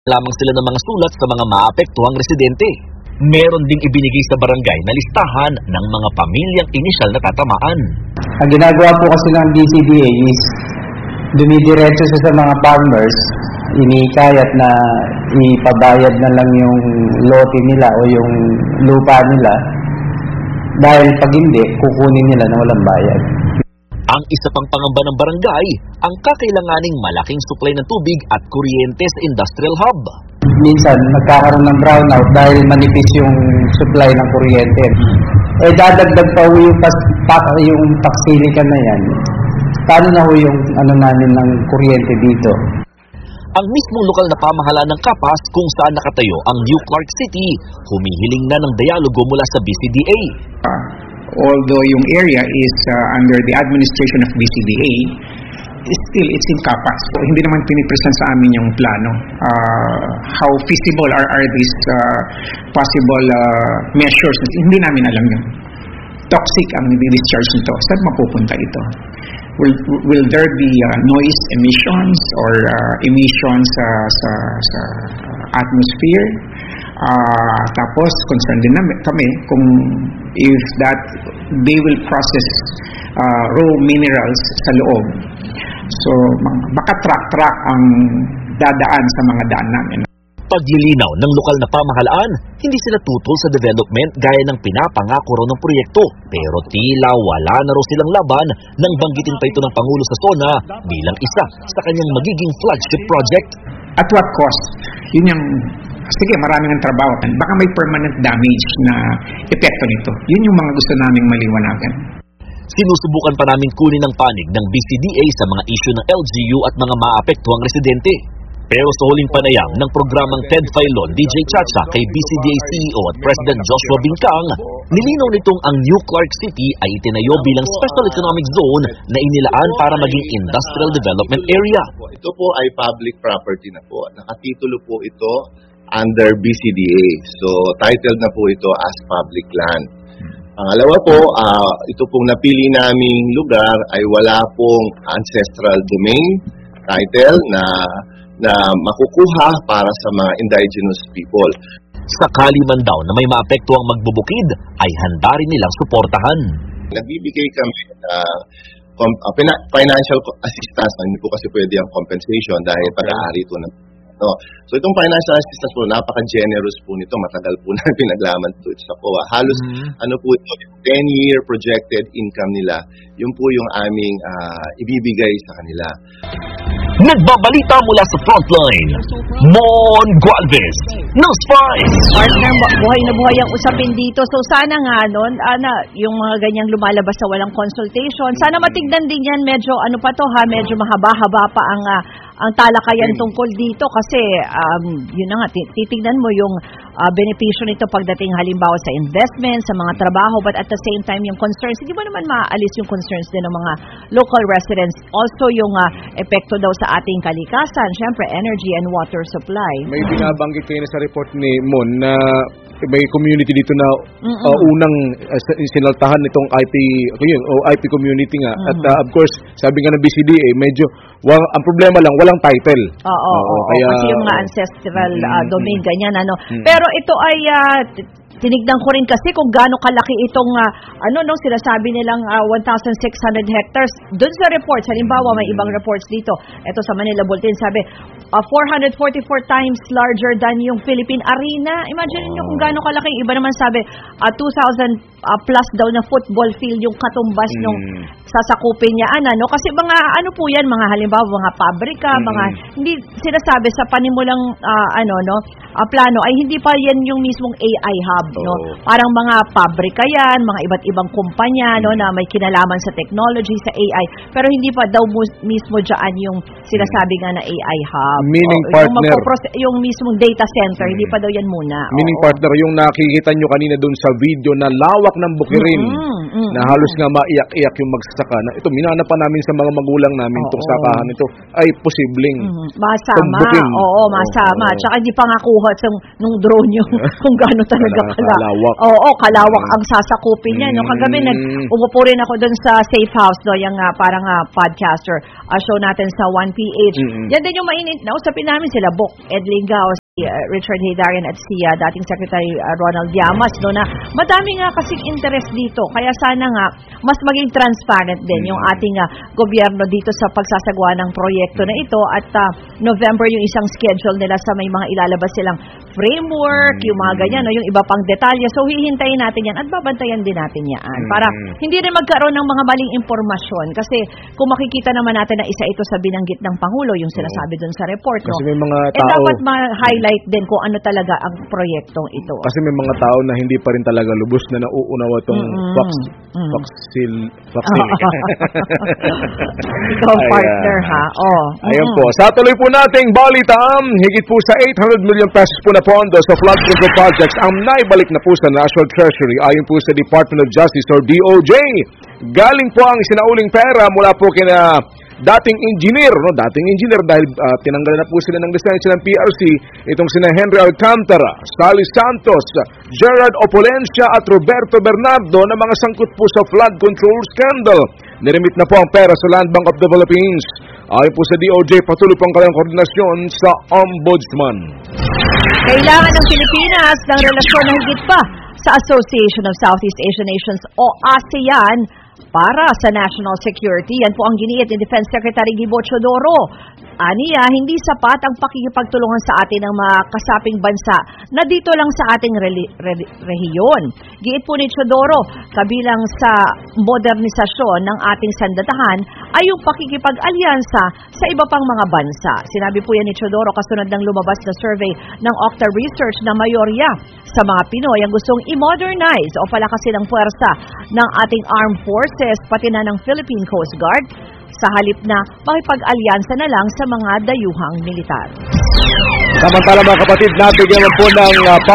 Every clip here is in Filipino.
Lamang sila ng mga sulat sa mga maapektuhang residente. Meron ding ibinigay sa barangay na listahan ng mga pamilyang inisyal na tatamaan. Ang ginagawa po kasi ng BCDA is dumidiretso sa mga farmers, inikayat na ipabayad na lang yung lote nila o yung lupa nila dahil pag hindi, kukunin nila na walang bayad. Ang isa pang pangamba ng barangay, ang kakailanganing malaking supply ng tubig at kuryente sa industrial hub. Minsan, nagkakaroon ng brownout dahil manipis yung supply ng kuryente. Dadagdag pa ho yung paksilikan na yan. Paano na ho yung namin ng kuryente dito? Ang mismong lokal na pamahalaan ng Kapas kung saan nakatayo ang New Clark City, humihiling na ng dialogo mula sa BCDA. Although yung area is under the administration of BCDA, still it's in Kapas. So, hindi naman pinipresent sa amin yung plano. How feasible are these possible measures? Hindi namin alam yun. Toxic ang discharge nito. Saan mapupunta ito? Will there be noise emissions or emissions sa atmosphere? Tapos concerned din kami kung if that they will process raw minerals sa loob. So baka track ang dadaan sa mga daan namin. Paglilinaw ng lokal na pamahalaan, hindi sila tutol sa development gaya ng pinapangako raw ng proyekto. Pero tila wala na raw silang laban nang banggitin pa ito ng Pangulo sa SONA bilang isa sa kanyang magiging flagship project. At what cost? Yun yung, sige, maraming ang trabaho. Baka may permanent damage na epekto nito. Yun yung mga gusto naming maliwanagan. Sinusubukan pa namin kunin ang panig ng BCDA sa mga issue ng LGU at mga maapektuhang residente. Pero sa huling panayam ng programang Ted Filon, DJ Chacha kay BCDA CEO at President Joshua Bincang, nilinaw nitong ang New Clark City ay itinayo bilang Special Economic Zone na inilaan para maging Industrial Development Area. Ito po ay public property na po. Nakatitulo po ito under BCDA. So, titled na po ito as public land. Pangalawa po, ito pong napili naming lugar ay wala pong ancestral domain title na makukuha para sa mga indigenous people. Sakali man daw na may maapektuhang magbubukid, ay handa rin nilang suportahan. Nagbibigay kami financial assistance, hindi po kasi pwede ang compensation dahil pag-aari ito ng So itong financial assistance po, napaka-generous po nito. Matagal po na pinaglaman po ito sa COA. Halos ano po ito, 10-year projected income nila, yun po yung aming ibibigay sa kanila. Nagbabalita mula sa frontline, Mon Gualvez, News 5. Partner, buhay na buhay ang usapin dito. So sana nga nun, yung mga ganyang lumalabas sa walang consultation, sana matignan din yan, medyo medyo mahaba-haba pa ang talakayan tungkol dito kasi yun na nga, titignan mo yung benepisyo nito pagdating halimbawa sa investment, sa mga trabaho, but at the same time yung concerns, hindi mo naman maalis yung concerns din ng mga local residents. Also yung epekto daw sa ating kalikasan, syempre energy and water supply. May binabanggit kayo na sa report ni Mon na may community dito na unang sinaltahan nitong IP community nga. At of course, sabi nga ng BCDA, medyo ang problema lang, walang title. Kaya, kasi yung mga ancestral domain, ganyan. Pero ito ay tinignan ko rin kasi kung gaano kalaki itong sinasabi nilang 1,600 hectares. Doon sa reports, halimbawa may ibang reports dito. Ito sa Manila Bulletin sabi 444 times larger than yung Philippine Arena. Imagine niyo kung gaano kalaki. Iba naman sabi 2,000 plus daw na football field yung katumbas nung sasakupin niya. Kasi mga po yan, mga halimbawa mga pabrika, mga hindi sinasabi sa panimulang plano ay hindi pa yan yung mismong AI hub, Parang mga pabrika yan, mga iba't ibang kumpanya, na may kinalaman sa technology, sa AI, pero hindi pa daw mismo diyan yung sinasabi nga na AI hub. Meaning partner, yung mismong data center, hindi pa daw yan muna. Meaning partner, yung nakikita nyo kanina doon sa video na lawak ng bukirin na halos nga maiyak-iyak yung magsasaka na ito, minana pa namin sa mga magulang namin itong sakahan ito ay posibleng masama. tumbukin. Oo, masama. Tsaka hindi pa nga kuha nung drone yung kung gaano talaga kalawak. Oo, kalawak ang sasakupin niya. No? Kagabi, umupo rin ako doon sa Safe House, no? Yung parang podcaster, show natin sa 1PH. Yan din yung mainit na. Usapin namin sila, Bok, Ed Lingao, si Richard Haydarian at si dating Secretary Ronald Llamas, no, na madami nga kasing interest dito. Kaya sana nga, mas maging transparent din yung ating gobyerno dito sa pagsasagawa ng proyekto na ito at November yung isang schedule nila sa may mga ilalabas silang framework, yung mga ganyan, no, yung iba pang detalye. So, hihintayin natin yan at babantayan din natin yan para hindi rin magkaroon ng mga maling impormasyon. Kasi kung makikita naman natin na isa ito sa binanggit ng Pangulo, yung sinasabi dun sa report, no, kasi may mga tao, dapat ma-highlight din kung ano talaga ang proyektong ito. Kasi may mga tao na hindi pa rin talaga lubos na nauunawa itong vaccine. Ikaw, partner, ha? Ayan po. Sa tuloy po nating balitaan, higit po sa 800 million pesos po na pondo sa flood control projects ang naibalik na po sa National Treasury ayon po sa Department of Justice or DOJ. Galing po ang sinauling pera mula po kina dating engineer dahil tinanggalan na po sila ng lisensya ng PRC, itong sina Henry Alcantara, Sally Santos, Gerard Opolencia at Roberto Bernardo na mga sangkot po sa flood control scandal. Nirimit na po ang pera sa Land Bank of the Philippines. Ayon po sa DOJ, patuloy po ang kanilang koordinasyon sa Ombudsman. Kailangan ng Pilipinas ng relasyon na higit pa sa Association of Southeast Asian Nations o ASEAN para sa national security. Yan po ang giniit ni Defense Secretary Gibo Chodoro. Aniya, hindi sapat ang pakikipagtulungan sa atin ng mga kasaping bansa na dito lang sa ating rehiyon. Giit po ni Chodoro, kabilang sa modernisasyon ng ating sandatahan ay yung pakikipag-alyansa sa iba pang mga bansa. Sinabi po yan ni Chodoro kasunod ng lumabas na survey ng Octa Research na mayorya sa mga Pinoy ang gustong i-modernize o palakasin ang puwersa ng ating armed forces pati na ng Philippine Coast Guard sa halip na makipag-alyansa na lang sa mga dayuhang militar. Samantala mga kapatid, nabigyan po ng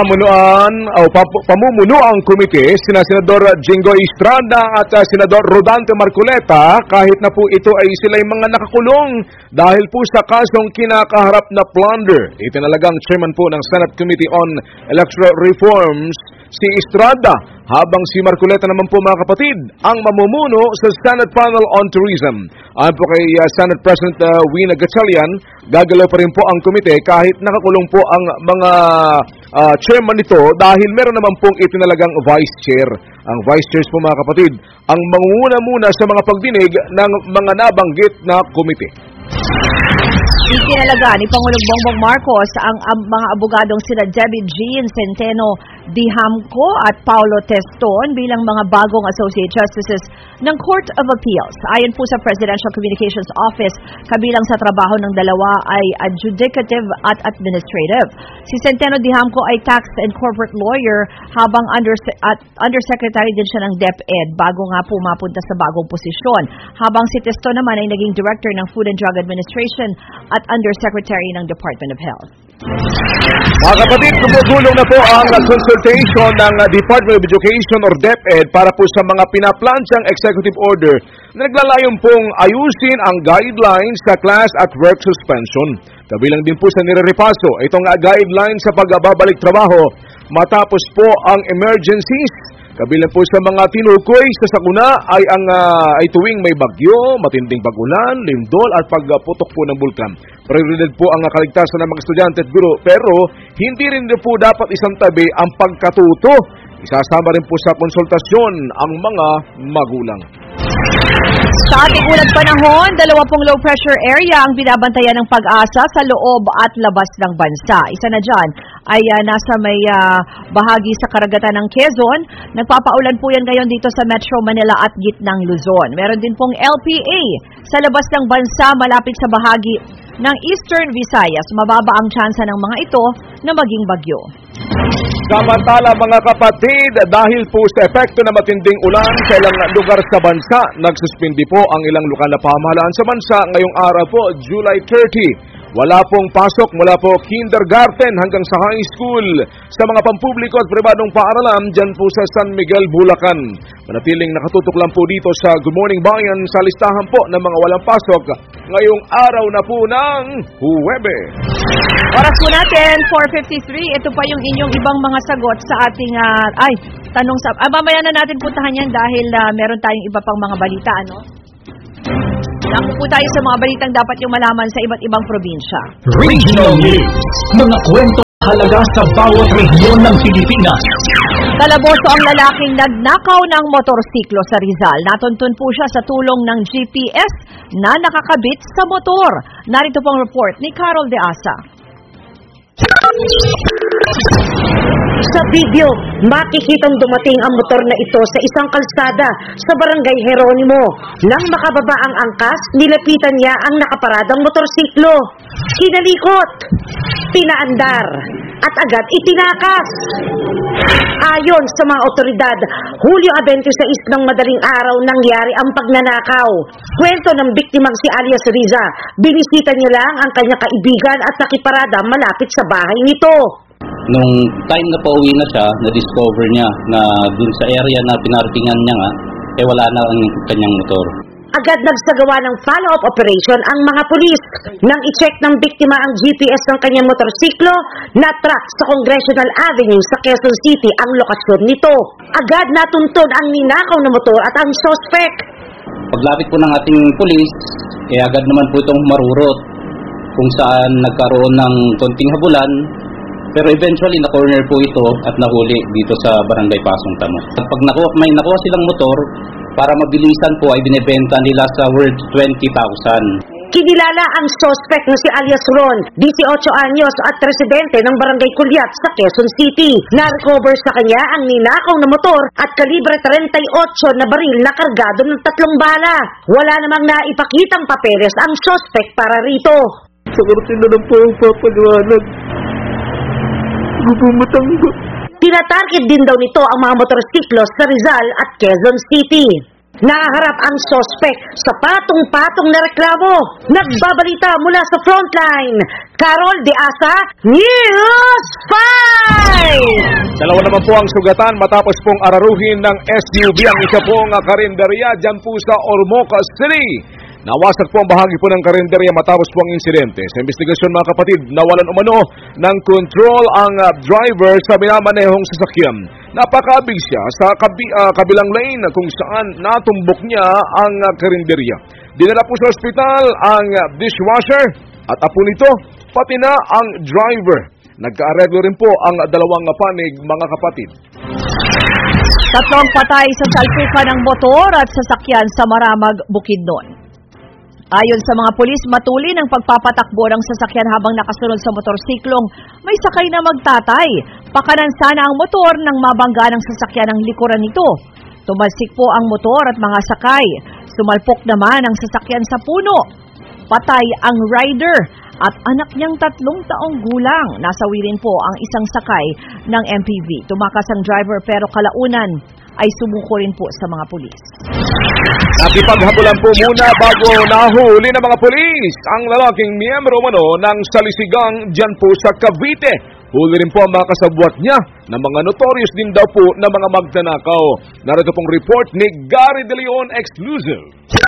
pamumunuang komite sina Senador Jinggoy Estrada at Senador Rodante Marcoleta kahit na po ito ay sila'y mga nakakulong dahil po sa kasong kinakaharap na plunder. Itinalagang chairman po ng Senate Committee on Electoral Reforms si Estrada, habang si Marcoleta naman po mga kapatid ang mamumuno sa Senate Panel on Tourism. Ayon po kay Senate President Wina Gatchalian, gagalaw pa rin po ang komite kahit nakakulong po ang mga chairman nito dahil meron naman pong itinalagang vice chair. Ang vice chairs po mga kapatid ang mangunguna muna sa mga pagdinig ng mga nabanggit na komite. Itinalaga ni Pangulong Bongbong Marcos ang mga abogadong sina Debbie Jean Centeno Dihamco at Paulo Teston bilang mga bagong Associate Justices ng Court of Appeals. Ayon po sa Presidential Communications Office, kabilang sa trabaho ng dalawa ay adjudicative at administrative. Si Centeno Dihamco ay tax and corporate lawyer habang undersecretary din siya ng DepEd bago nga po mapunta sa bagong posisyon. Habang si Teston naman ay naging director ng Food and Drug Administration at undersecretary ng Department of Health. Mga kapatid, tumutulong na po ang consultation ng Department of Education or DepEd para po sa mga pinaplansyang executive order na naglalayon pong ayusin ang guidelines sa class at work suspension. Kabilang din po sa nirerepaso itong guidelines sa pagbabalik trabaho matapos po ang emergencies. Kabilang po sa mga tinukoy sa sakuna ay tuwing may bagyo, matinding pag-ulan, lindol at pagputok po ng bulkan. Prioridad po ang kaligtasan ng mga estudyante at guro, pero hindi rin po dapat isang tabi ang pagkatuto. Isasama rin po sa konsultasyon ang mga magulang. Sa ating unang panahon, 20 low pressure area ang binabantayan ng Pag-asa sa loob at labas ng bansa. Isa na dyan ay nasa may bahagi sa karagatan ng Quezon. Nagpapaulan po yan ngayon dito sa Metro Manila at gitnang Luzon. Meron din pong LPA sa labas ng bansa malapit sa bahagi ng Eastern Visayas. Mababa ang tsansa ng mga ito na maging bagyo. Samantala mga kapatid, dahil po sa epekto na matinding ulan sa ilang lugar sa bansa, nagsuspindi po ang ilang lokal na pamahalaan sa bansa ngayong araw po, July 30. Wala pong pasok mula po kindergarten hanggang sa high school sa mga pampubliko at pribadong paaralan dyan po sa San Miguel, Bulacan. Manatiling nakatutok lang po dito sa Good Morning Bayan sa listahan po ng mga walang pasok ngayong araw na po ng Huwebes. Oras po natin, 4:53. Ito pa yung inyong ibang mga sagot sa ating tanong sa... mamaya na natin puntahan yan dahil meron tayong iba pang mga balita, ano? Dako po tayo sa mga balitang dapat yung malaman sa iba't ibang probinsya. Regional News. Mga kwento halaga sa bawat rehiyon ng Pilipinas. Kalaboso ang lalaking nagnakaw ng motorsiklo sa Rizal. Natuntun po siya sa tulong ng GPS na nakakabit sa motor. Narito pong report ni Carol De Asa. Sa video, makikitang dumating ang motor na ito sa isang kalsada sa Barangay Jeronimo. Nang makababa ang angkas, nilapitan niya ang nakaparadang motorsiklo. Kinalikot, pinaandar, at agad itinakas. Ayon sa mga otoridad, Hulyo 26 ng madaling araw nangyari ang pagnanakaw. Kwento ng biktimang si alias Riza, binisita niya lang ang kanyang kaibigan at nakiparada malapit sa bahay nito. Nung time na pauwi na siya, na-discover niya na dun sa area na pinarkingan niya nga, wala na ang kanyang motor. Agad nagsagawa ng follow-up operation ang mga pulis. Nang i-check ng biktima ang GPS ng kanyang motorsiklo, na-track sa Congressional Avenue sa Quezon City ang lokasyon nito. Agad natuntun ang ninakaw na motor at ang suspect. Paglapit po ng ating pulis, agad naman po itong marurot kung saan nagkaroon ng konting habulan. Pero eventually, na-corner po ito at nahuli dito sa Barangay Pasong Tamo. Pag may nakuha silang motor, para mabilisan po ay binibenta nila sa worth 20,000. Kinilala ang suspect na si alias Ron, 18 anyos at residente ng Barangay Culiat sa Quezon City. Na-recover sa kanya ang ninakaw na motor at kalibre 38 na baril na kargado ng 3 bala. Wala namang naipakitang papeles ang suspect para rito. Sa korte na lang po ang papaliwanag. Tinatarget din daw nito ang mga motorsiklo sa Rizal at Quezon City. Nakaharap ang suspect sa patong-patong na reklamo. Nagbabalita mula sa frontline, Carol De Asa, News 5! Dalawa naman po ang sugatan matapos pong araruhin ng SUV ang isa pong karinderya dyan po sa Ormoca City. Nawasak po ang bahagi po ng karinderya matapos po ang insidente. Sa investigasyon mga kapatid, nawalan umano ng control ang driver sa minamanehong sasakyan. Napakabig siya sa kabilang lane kung saan natumbok niya ang karinderya. Dinala po sa ospital ang dishwasher at apo nito, pati na ang driver. Nagka-arreglo rin po ang dalawang panig mga kapatid. 3 patay sa salpukan ng motor at sasakyan sa Maramag, Bukidnon. Ayon sa mga pulis, matuli ng pagpapatakbo ng sasakyan habang nakasunod sa motorsiklong may sakay na magtatay. Pakanan sana ang motor nang mabangga ng sasakyan ng likuran nito. Tumalsik po ang motor at mga sakay. Sumalpok naman ang sasakyan sa puno. Patay ang rider at anak niyang 3 taong gulang. Nasawi rin po ang isang sakay ng MPV. Tumakas ang driver pero kalaunan ay sumuko rin po sa mga pulis. Nakipaghabulan po muna bago nahuli ng mga pulis ang lalaking miyembro ng salisigang dyan po sa Cavite. Huli rin po ang mga kasabwat niya na mga notorious din daw po na mga magnanakaw. Narito pong report ni Gary De Leon Exclusive.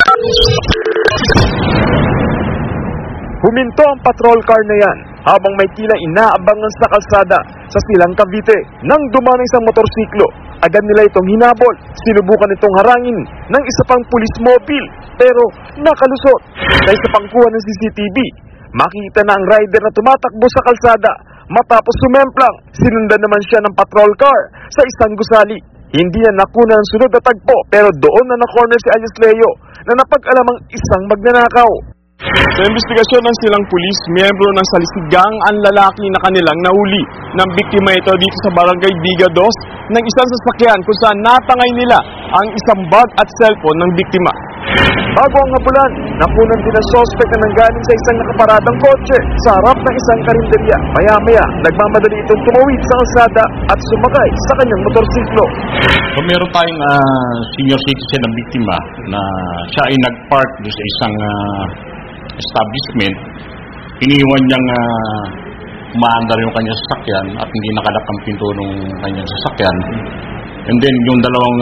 Huminto ang patrol car na yan habang may tila inaabangan sa kalsada sa Silang Cavite. Nang dumana isang motorsiklo, agad nila itong hinabol. Sinubukan itong harangin ng isa pang pulis mobile pero nakalusot. Sa isa pang kuha ng CCTV, makita na ang rider na tumatakbo sa kalsada. Matapos sumemplang, sinundan naman siya ng patrol car sa isang gusali. Hindi na nakuna ng sunod na tagpo pero doon na na-corner si alias Leo na napag-alamang isang magnanakaw. Sa investigasyon ng Silang Pulis, miyembro ng salisigang ang lalaki na kanilang nahuli ng biktima ito dito sa Barangay Diga 2 ng isang sasakyan kung saan natangay nila ang isang bag at cellphone ng biktima. Bago ang habulan, nakunan din ang suspect na nanggaling sa isang nakaparadang kotse sa harap ng isang karinderya. Maya-maya, nagmamadali itong tumawid sa kalsada at sumakay sa kanyang motorsiklo. So, meron tayong senior citizen ng biktima na siya ay nag-park doon sa isang establishment iniwan niyang umaandar yung kanyang sasakyan at hindi nakalak ang pinto ng kanyang sasakyan. And then yung dalawang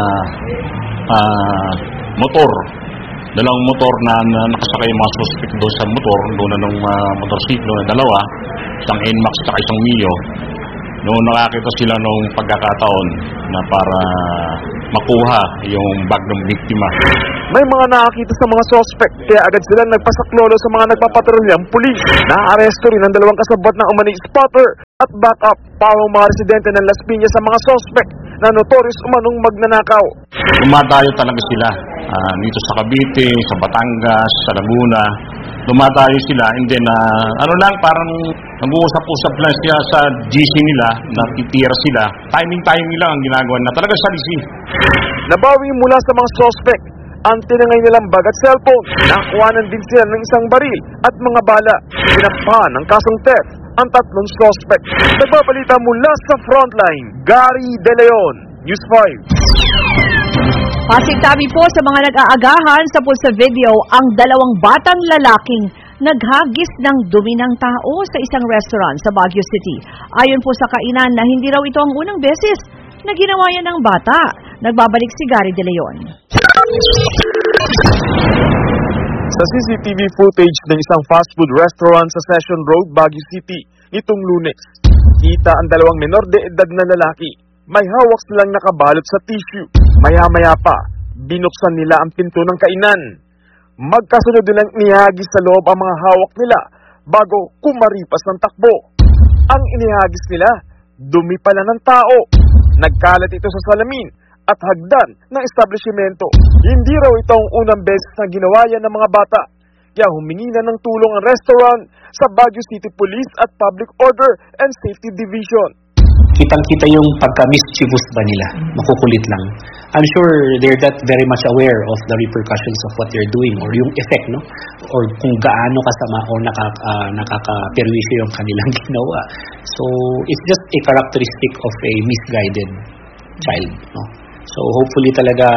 dalawang motor na nakasakay yung mga suspect doon sa motor, doon na ng motorsiklo na dalawa, isang NMAX at isang Mio. Noong nakakita sila nung pagkakataon na para makuha yung bag ng biktima. May mga nakakita sa mga suspect kaya agad silang nagpasaklolo sa mga nagpapatrolyang pulis. Naaresto rin ang dalawang kasabwat ng umani spotter at backup para ang mga residente ng Las Piñas sa mga suspect na notorious umanong magnanakaw. Dumadayo talaga sila dito sa Cavite, sa Batangas, sa Laguna. Dumadayo sila and then parang nag-uusap-usap lang siya sa GC nila, natitira sila. Timing lang ang ginagawa na talaga sa DC. Nabawi mula sa mga suspect ang tinangay nilang bag at cellphone. Nakuhanan din sila ng isang baril at mga bala. Pinampahan ng kasong theft ang tatlong suspect. Nagbabalita mula sa frontline, Gary De Leon, News 5. Pasintabi po sa mga nag-aagahan sa pulsa video ang dalawang batang lalaking naghagis ng dumi ng tao sa isang restaurant sa Baguio City. Ayon po sa kainan na hindi raw ito ang unang beses na ginawa yan ng bata. Nagbabalik si Gary De Leon. Sa CCTV footage ng isang fast food restaurant sa Session Road, Baguio City, nitong Lunes, kita ang dalawang menor de edad na lalaki. May hawak silang nakabalot sa tissue. Maya-maya pa, binuksan nila ang pinto ng kainan. Magkasunod nilang inihagis sa loob ang mga hawak nila bago kumaripas ng takbo. Ang inihagis nila, dumi pala ng tao. Nagkalat ito sa salamin at hagdan ng establishmento. Hindi raw ito ang unang beses na ginawa yan ng mga bata. Kaya humingi na ng tulong ang restaurant sa Baguio City Police at Public Order and Safety Division. Kitang-kita yung pagka-mischievous ba nila, makukulit lang. I'm sure they're not very much aware of the repercussions of what they're doing or yung effect, no? Or kung gaano kasama o nakaka-perwisyo yung kanilang ginawa. So, it's just a characteristic of a misguided child, no? So, hopefully talaga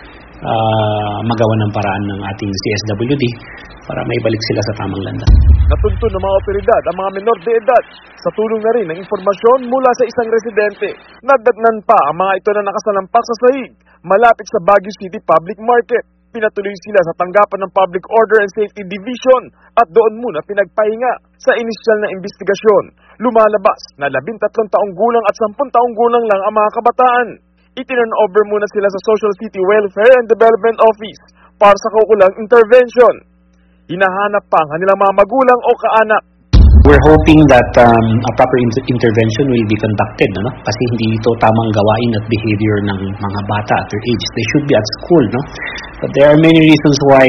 magawa ng paraan ng ating CSWD para maibalik sila sa tamang landas. Natuntun ng mga otoridad ang mga menor de edad sa tulong na rin ng informasyon mula sa isang residente. Nadatnan pa ang mga ito na nakasalampak sa sahig malapit sa Baguio City Public Market. Pinatuloy sila sa tanggapan ng Public Order and Safety Division at doon muna pinagpahinga. Sa inisyal na investigasyon, lumalabas na 13 taong gulang at 10 taong gulang lang ang mga kabataan. Itinurn over muna sila sa Social City Welfare and Development Office para sa kaukulang intervention. Hinahanap pa ang kanilang mga magulang o kaanak. We're hoping that a proper intervention will be conducted, no? Kasi hindi ito tamang gawain at behavior ng mga bata at their age. They should be at school, no? But there are many reasons why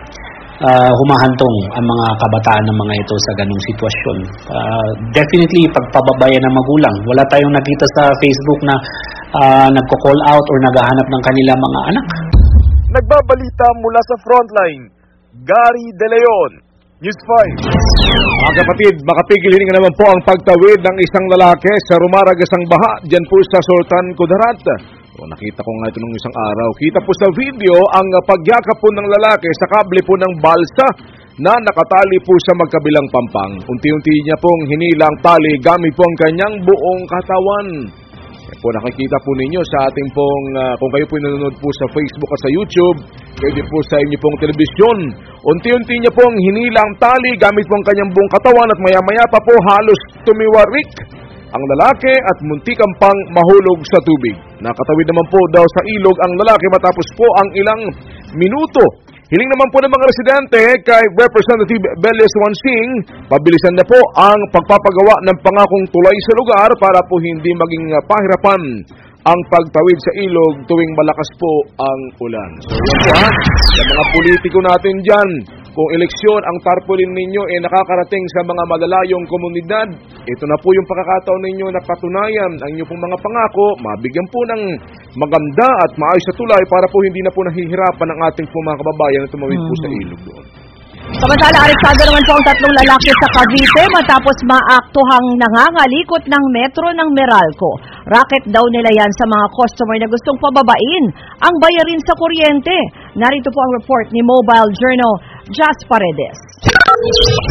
humahantong ang mga kabataan ng mga ito sa ganung sitwasyon. Definitely, pagpababayan ng magulang. Wala tayong nakita sa Facebook na nagko-call out or naghahanap ng kanilang mga anak. Nagbabalita mula sa frontline, Gary De Leon, News 5. Mga kapatid, makapigil nga naman po ang pagtawid ng isang lalaki sa rumaragasang baha dyan po sa Sultan Kudarat. So, nakita ko nga ito nung isang araw. Kita po sa video ang pagyakap po ng lalaki sa kable po ng balsa na nakatali po sa magkabilang pampang. Unti-unti niya pong hinila ang tali gamit po ang kanyang buong katawan. Po, nakikita po ninyo sa ating pong, kung kayo po nanonood po sa Facebook at sa YouTube, pwede po sa inyo pong telebisyon. Unti-unti niya pong hinilang tali gamit po ang kanyang buong katawan at maya-maya pa po halos tumiwarik ang lalaki at muntikang pang mahulog sa tubig. Nakatawid naman po daw sa ilog ang lalaki matapos po ang ilang minuto. Hiling naman po ng mga residente kay Representative Belias Wansing, pabilisan na po ang pagpapagawa ng pangakong tulay sa lugar para po hindi maging pahirapan ang pagtawid sa ilog tuwing malakas po ang ulan. So yan po ha, sa mga politiko natin dyan, kung eleksyon ang tarpaulin ninyo nakakarating sa mga malalayong komunidad, ito na po yung pagkakataon ninyo na patunayan ang inyong pong mga pangako, mabigyan po ng maganda at maayos na tulay para po hindi na po nahihirapan ang ating po mga kababayan na tumawid po sa ilog doon. Samantala, arestado naman po ang 3 lalaki sa Cavite matapos maaktuhang nangangalikot ng metro ng Meralco. Racket daw nila yan sa mga customer na gustong pababain ang bayarin sa kuryente. Narito po ang report ni Mobile Journal, Jas Paredes.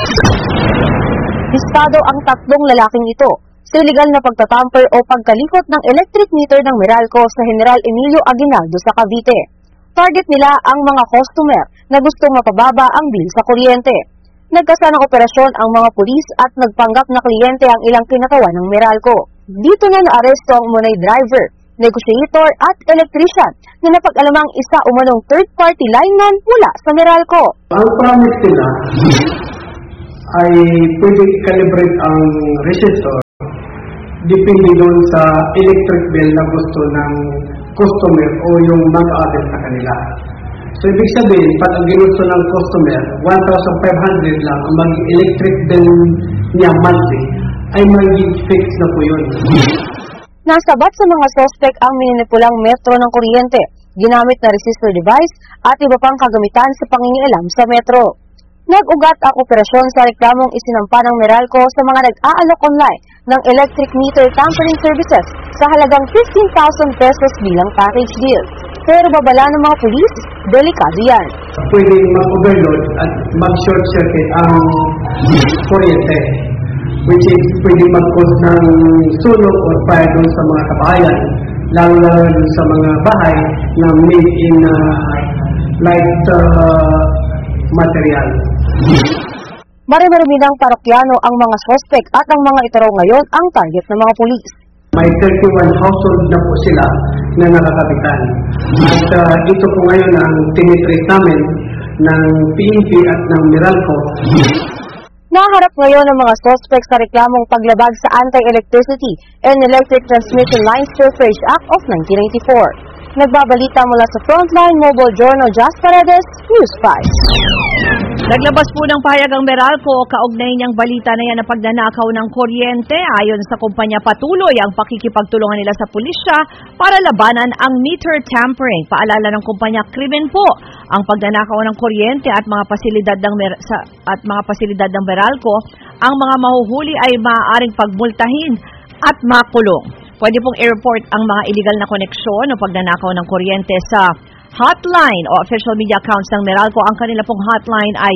Dispado ang 3 lalaking ito sa iligal na pagtatamper o pagkalikot ng electric meter ng Meralco sa General Emilio Aguinaldo sa Cavite. Target nila ang mga customer na gustong mapababa ang bill sa kuryente. Nagkasa ng operasyon ang mga pulis at nagpanggap na kliyente ang ilang kinatawan ng Meralco. Dito na naaresto ang umunay driver, negotiator at electrician na napag-alamang isa umanong third-party lineman mula sa Meralco. Ang promise nila ay pwede i-calibrate ang resistor depende doon sa electric bill na gusto ng customer o yung mag-aabot sa kanila. So, ibig sabihin, pag ang ginusto ng customer, 1,500 lang ang mag-electric bill niya monthly, ay magiging fixed na po yun. Nasabat sa mga suspect ang mininipulang metro ng kuryente, ginamit na resistor device at iba pang kagamitan sa pangingialam sa metro. Nag-ugat ang operasyon sa reklamong isinampa ng Meralco sa mga nag-aalok online ng electric meter tampering services sa halagang 15,000 pesos bilang package deal. Pero babala ng mga pulis, delikado yan. Pwedeng mag-overload at mag-short circuit ang kuryente, which is pwedeng mag-cause ng sunog o fire doon sa mga kabahayan, lalo sa mga bahay na made in light material. Marami-rami ng parokyano ang mga suspect at ang mga ito raw ngayon ang target ng mga pulis. May 31 household na po sila na nakakapitan. At ito po ngayon ang tinitrate namin ng PNP at ng Meralco. Naharap ngayon ng mga suspect sa reklamong paglabag sa Anti-Electricity and Electric Transmission Lines Surcharge Act of 1984. Nagbabalita mula sa Frontline Mobile Journal, Jas Paredes, News 5. Naglabas po ng pahayag ang Meralco, kaugnay niyang balita na yan na pagnanakaw ng kuryente. Ayon sa kumpanya, patuloy ang pakikipagtulungan nila sa pulisya para labanan ang meter tampering. Paalala ng kumpanya, krimen po ang pagnanakaw ng kuryente at mga pasilidad ng Meralco. Ang mga mahuhuli ay maaaring pagmultahin at makulong. Pwede pong i-report ang mga illegal na koneksyon o pagnanakaw ng kuryente sa hotline o official media accounts ng Meralco. Ang kanila pong hotline ay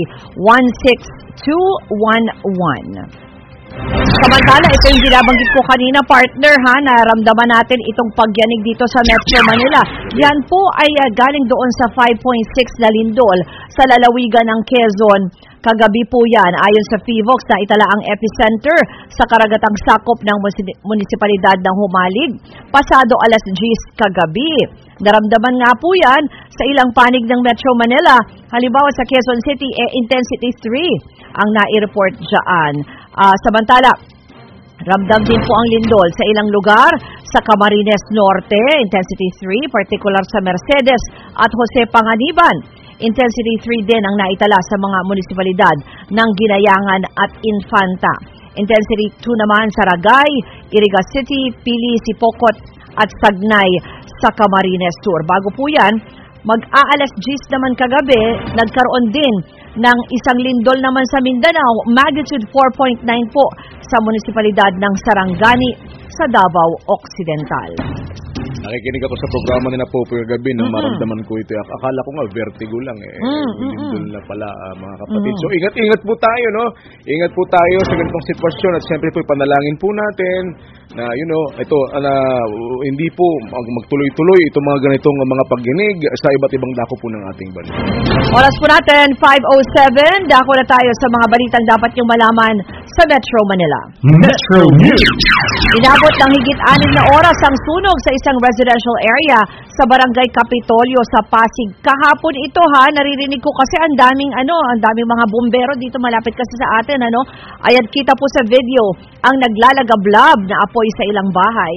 16211. Samantala, ito yung binabanggit ko kanina, partner, naramdaman natin itong pagyanig dito sa Metro Manila. Yan po ay galing doon sa 5.6 na lindol sa lalawigan ng Quezon. Kagabi po yan, ayon sa PHIVOX, na itala ang epicenter sa karagatang sakop ng munisipalidad ng Humalig, pasado alas 10 kagabi. Naramdaman nga po yan sa ilang panig ng Metro Manila. Halimbawa sa Quezon City, intensity 3 ang nai-report dyan. Samantala, ramdam din po ang lindol sa ilang lugar sa Camarines Norte, intensity 3, particular sa Mercedes at Jose Panganiban. Intensity 3 din ang naitala sa mga munisipalidad ng Ginayangan at Infanta. Intensity 2 naman sa Ragay, Iriga City, Pili, Sipokot at Sagnay sa Camarines Sur. Bago po yan, mag-aalas 10 naman kagabi, nagkaroon din ng isang lindol naman sa Mindanao, magnitude 4.9 po sa munisipalidad ng Sarangani sa Davao Occidental. Nakikinig ako sa programa ni na Popo yung gabi nang maramdaman ko ito. Akala ko nga vertigo lang lindol na pala mga kapatid. So ingat-ingat po tayo, no? Ingat po tayo sa ganitong sitwasyon at siyempre po ipanalangin po natin na ito hindi po magtuloy-tuloy itong mga ganitong mga pagginig sa iba't ibang dako po ng ating bansa. Oras po natin 5:07. Dako na tayo sa mga balitang dapat niyong malaman sa Metro Manila. Metro News. Inabot ng higit 6 na oras ang sunog sa isang residential area sa Barangay Kapitolyo sa Pasig. Kahapon ito naririnig ko kasi ang daming mga bumbero dito malapit kasi sa atin Ayan, kita po sa video ang naglalagablab na apoy sa ilang bahay.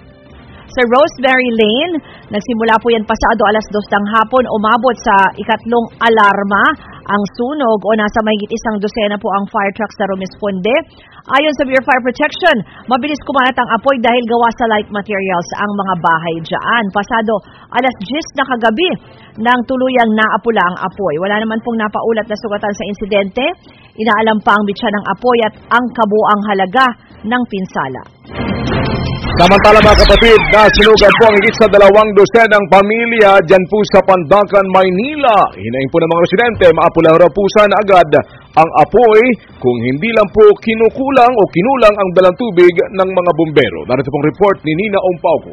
Sa Rosemary Lane, nagsimula po yan pasado alas 2 ng hapon, umabot sa ikatlong alarma ang sunog o nasa mahigit 12 po ang fire trucks na rumisponde. Ayon sa Bureau of Fire Protection, mabilis kumalat ang apoy dahil gawa sa light materials ang mga bahay dyan. Pasado alas 10 na kagabi nang tuluyang naapula ang apoy. Wala naman pong napaulat na sugatan sa insidente. Inaalam pa ang bitsa ng apoy at ang kabuang halaga ng pinsala. Samantala mga kapatid, nasunugan po ang higit sa 2 dosenang pamilya dyan po sa Pandacan, Maynila. Hinaing po ng mga residente, maapulang raw po sana agad ang apoy kung hindi lang po kinukulang o kinulang ang dalang tubig ng mga bumbero. Narito pong report ni Nina Ompauco.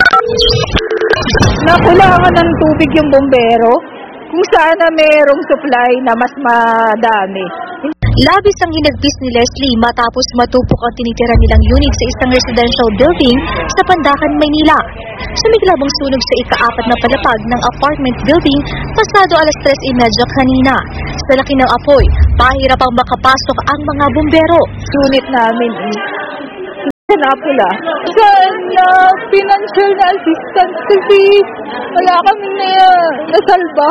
Nakulangan ng tubig yung bumbero kung sana mayroong supply na mas madami. Labis ang hinagpis ni Leslie matapos matupok ang tinitira nilang unit sa isang residential building sa Pandacan, Maynila. Sumiglabang sunog sa ika-4 na palapag ng apartment building pasado 3:30 kanina. Sa laki ng apoy, pahirap ang makapasok ang mga bumbero. Unit namin napula. Sana financial na assistance kasi wala kami na nasalba.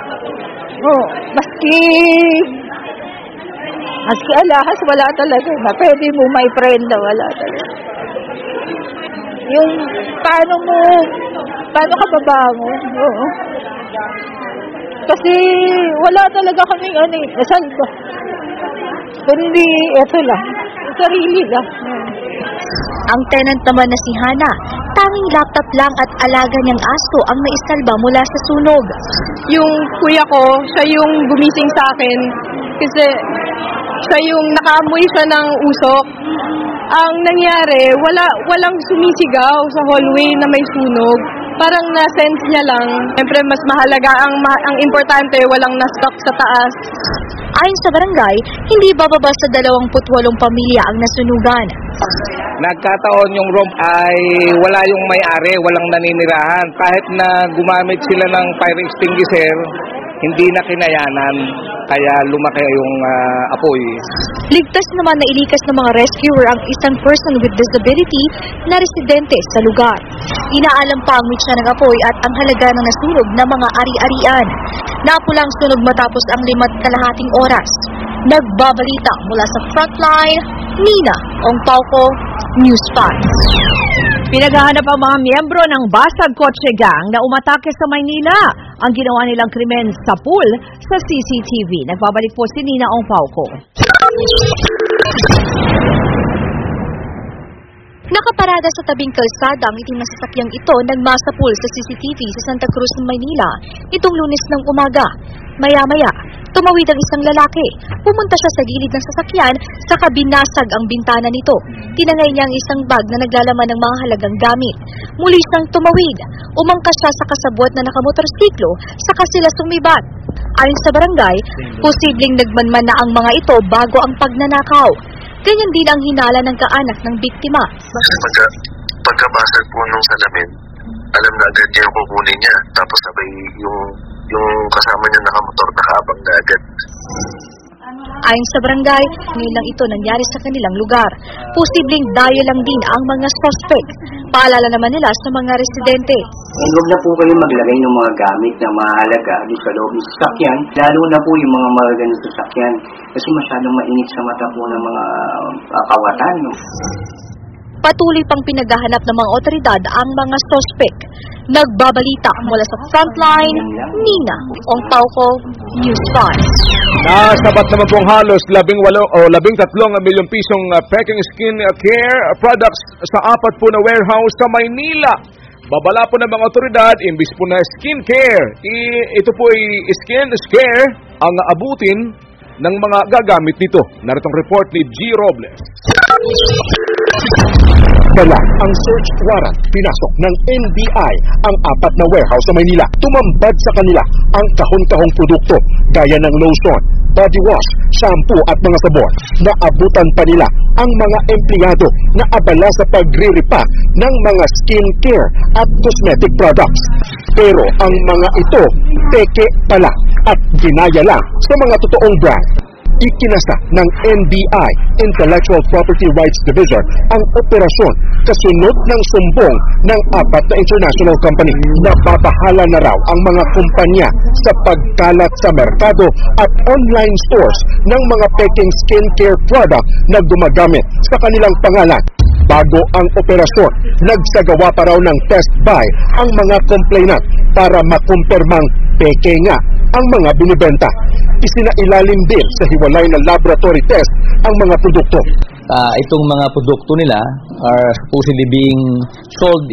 Maski alahas, wala talaga na. Pwede mo may friend na wala talaga. Yung paano ka babangon? Oo. Kasi wala talaga kaming nasalba. Kundi, ito lang. Sarili lang. Ang tenant naman na si Hana, tanging laptop lang at alaga niyang aso ang naisalba mula sa sunog. Yung kuya ko, siya yung gumising sa akin kasi siya yung nakaamoy siya ng usok. Ang nangyari, walang sumisigaw sa hallway na may sunog. Parang na-sense niya lang. Siyempre, mas mahalaga, ang importante, walang na-stock sa taas. Ayon sa barangay, hindi bababa sa 28 pamilya ang nasunugan. Nagkataon yung room ay wala yung may-ari, walang naninirahan. Kahit na gumamit sila ng fire extinguisher, hindi na kinayanan, kaya lumaki yung apoy. Ligtas naman na ilikas ng mga rescuer ang isang person with disability na residente sa lugar. Inaalam pa ang mitsa ng apoy at ang halaga ng nasunog na mga ari-arian. Napulang sunog matapos ang 5.5 oras. Nagbabalita mula sa frontline, Nina Ompauco, News 5. Pinaghahanap ang mga miyembro ng Basag Kotse Gang na umatake sa Maynila. Ang ginawa nilang krimen sa pool sa CCTV. Nagbabalik po si Nina Ompauco. Nakaparada sa tabing kalsada ang itim na sasakyang ito nagmasapul sa CCTV sa Santa Cruz, Maynila itong Lunes ng umaga. Maya-maya, tumawid ang isang lalaki. Pumunta siya sa gilid ng sasakyan saka binasag ang bintana nito. Tinangay niya ang isang bag na naglalaman ng mga halagang gamit. Muli siyang tumawid. Umangkas siya sa kasabwat na nakamotorsiklo saka sila sumibat. Ayon sa barangay, posibleng nagmanman na ang mga ito bago ang pagnanakaw. Ganyan din ang hinala ng kaanak ng biktima. Pagkabasag po nung salamin, alam na agad niya yung kukunin niya. Tapos sabay yung kasama niya nakamotor nakaabang na agad. Ayon sa barangay, ngayon lang ito nangyari sa kanilang lugar. Posibleng dayo lang din ang mga suspect. Paalala naman nila sa mga residente. Huwag na po kayo maglagay ng mga gamit na mahalaga sa loob ng sasakyan, lalo na po yung mga magaganong sasakyan kasi masyadong mainit sa mata po ng mga kawatan. Patuloy pang pinaghahanap ng mga otoridad ang mga suspect. Nagbabalita mula sa frontline, Nina Ompauco, News 5. Nasabat naman pong halos 13 milyong pisong Peking Skin Care products sa 4 po na warehouse sa Maynila. Babala po ng mga otoridad, imbis po na skincare, ito po ay skin care ang abutin ng mga gagamit nito. Naritong report ni G. Robles. Dala ang search warrant, pinasok ng NBI ang 4 na warehouse sa Maynila. Tumambad sa kanila ang kahon-kahong produkto gaya ng lotion, body wash, shampoo at mga sabon. Naabutan pa nila ang mga empleyado na abala sa pagre-repack ng mga skincare at cosmetic products. Pero ang mga ito, peke pala at ginaya lang sa mga totoong brand. Ikinasa ng NBI, Intellectual Property Rights Division, ang operasyon kasunod ng sumbong ng 4 na international company. Napapahala na raw ang mga kumpanya sa pagkalat sa merkado at online stores ng mga peking skincare product na gumagamit sa kanilang pangalan. Bago ang operasyon, nagsagawa pa raw ng test buy ang mga complainant para makumpirmang peke nga ang mga binibenta. Isinailalim din sa hiwalay na laboratory test ang mga produkto. Itong mga produkto nila are supposedly being sold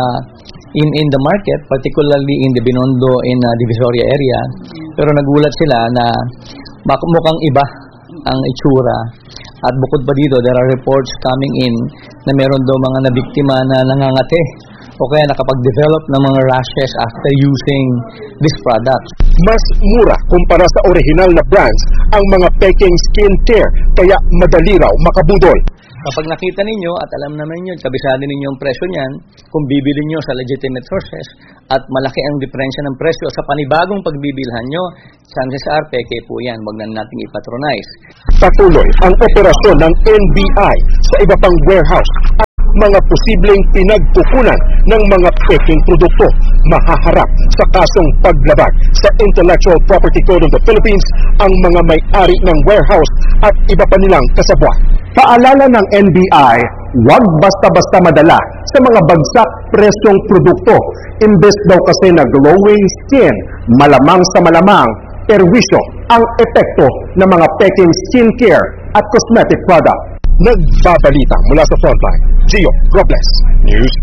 in the market, particularly in the Binondo in Divisoria area. Pero nagulat sila na mukhang iba ang itsura. At bukod pa dito, there are reports coming in na meron daw mga nabiktima na nangangate o kaya nakapag-develop ng mga rashes after using this product. Mas mura kumpara sa original na brands ang mga peking skincare, kaya madali raw makabudol. Kapag nakita ninyo at alam naman ninyo, kabisado ninyo ang presyo niyan, kung bibili nyo sa legitimate sources at malaki ang diferensya ng presyo sa panibagong pagbibilhan nyo, chances are peke po yan, wag na natin ipatronize. Patuloy ang operasyon ng NBI sa iba pang warehouse at mga posibleng pinagkukunan ng mga peking produkto. Mahaharap sa kasong paglabag sa Intellectual Property Code of the Philippines ang mga may-ari ng warehouse at iba pa nilang kasabwat. Paalala ng NBI, huwag basta-basta madala sa mga bagsak presyong produkto. Imbes daw kasi na glowing skin, malamang sa malamang, perwisyo ang epekto ng mga peking skincare at cosmetic product. Nagbabalita mula sa Frontline, Gio Robles, News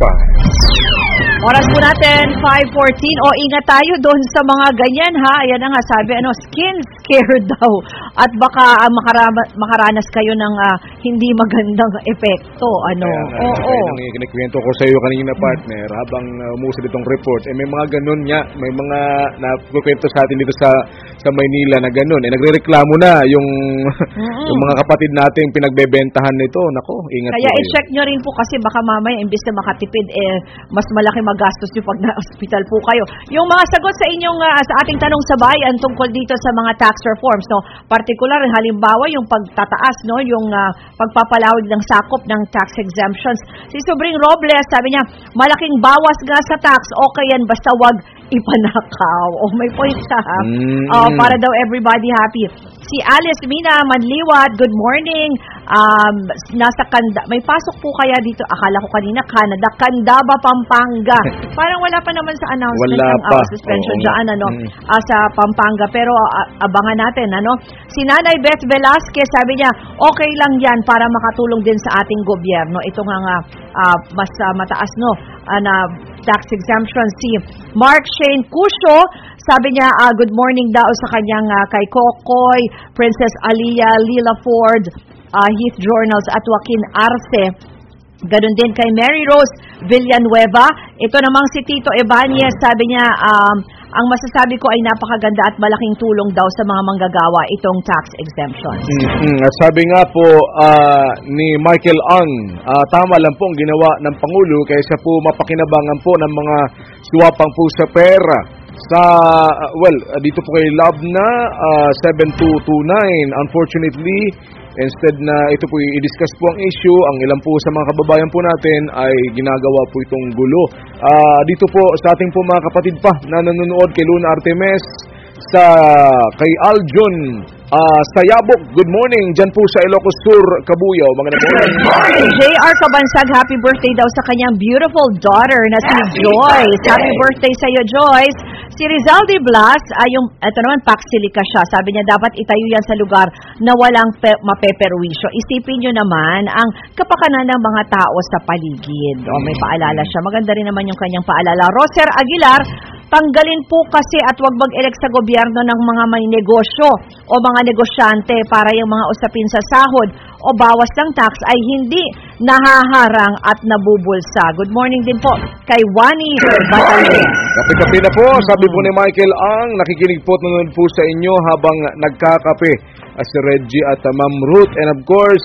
5. Oras po natin, 5:14. O, ingat tayo doon sa mga ganyan, ha? Ayan na nga, sabi, skin scare daw. At baka makaranas kayo ng hindi magandang epekto, Oo. Kinikwento ko sa iyo kanina, partner, habang umusad itong report, may mga ganun nga, may mga nakukwento sa atin dito sa Maynila na ganun. Nagrereklamo na yung mga kapatid nating pinagbebentahan nito. Nako, ingat kaya po i-check nyo rin po kasi baka mamaya imbis na makatipid, mas malaki magastos nyo pag na-hospital po kayo. Yung mga sagot sa inyong sa ating tanong sa bayan tungkol dito sa mga tax reforms, particular halimbawa yung pagtataas, yung pagpapalawig ng sakop ng tax exemptions. Si Subring Robles, sabi niya, malaking bawas nga sa tax, okay yan basta wag ipanakaw. May point siya, ha? Para daw everybody happy. Si Alice Mina Manliwat, good morning. Nasa may pasok po kaya dito, akala ko kanina Canada, Candaba, Pampanga. Parang wala pa naman sa announcement ng suspension dyan, sa Pampanga. Pero abangan natin, Si Nanay Beth Velasquez, sabi niya, okay lang yan para makatulong din sa ating gobyerno. Ito nga mas mataas, na tax exemption. Si Mark Shane Cusio, sabi niya, good morning daw sa kanyang kay Kokoy, Princess Aliyah, Lila Ford, Heath Journals at Joaquin Arce. Ganun din kay Mary Rose Villanueva. Ito namang si Tito Ebanez, sabi niya, ang masasabi ko ay napakaganda at malaking tulong daw sa mga manggagawa itong tax exemption. Sabi nga po ni Michael Ang, tama lang po ang ginawa ng Pangulo kaysa po mapakinabangan po ng mga suwapang po sa pera. Dito po kay Labna 7229, unfortunately, instead na ito po i-discuss po ang issue, ang ilan po sa mga kababayan po natin ay ginagawa po itong gulo. Dito po sa ating po mga kapatid pa na nanonood kay Luna Artemes, kay Aljon Sayabok, good morning dyan po sa Ilocos Sur, Cabuyao. Magandang morning. JR Kabansag, happy birthday daw sa kanyang beautiful daughter na si Joyce. Happy birthday sa iyo, Joyce. Si Rizal de Blas, ito naman, Paxilica siya. Sabi niya, dapat itayo yan sa lugar na walang mapeperwisyo. Isipin nyo naman ang kapakanan ng mga tao sa paligid. May paalala siya. Maganda rin naman yung kanyang paalala. Roser Aguilar, tanggalin po kasi at wag mag-elect sa gobyerno ng mga may negosyo o mga negosyante para yung mga usapin sa sahod o bawas ng tax ay hindi nahaharang at nabubulsa. Good morning din po kay Wani Batalyon. Kape-kape na po, sabi po ni Michael Ang, nakikinig po at nanonood po sa inyo habang nagkakape si Reggie at Ma'am Ruth. And of course,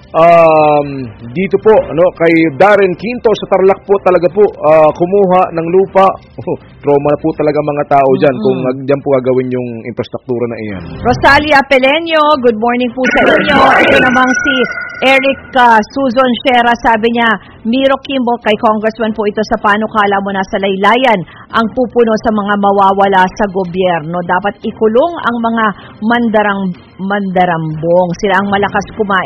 dito po kay Darren Quinto sa Tarlac po talaga po kumuha ng lupa. Trauma na po talaga mga tao dyan kung dyan po gagawin yung infrastruktura na iyan. Rosalia Pelenyo, good morning po sa inyo. Ito namang si Eric Suzon Shera, sabi niya, Miro Kimbo, kay Congressman po ito, sa panukala mo nasa laylayan ang pupuno sa mga mawawala sa gobyerno. Dapat ikulong ang mga mandarambong. Sila ang malakas kumain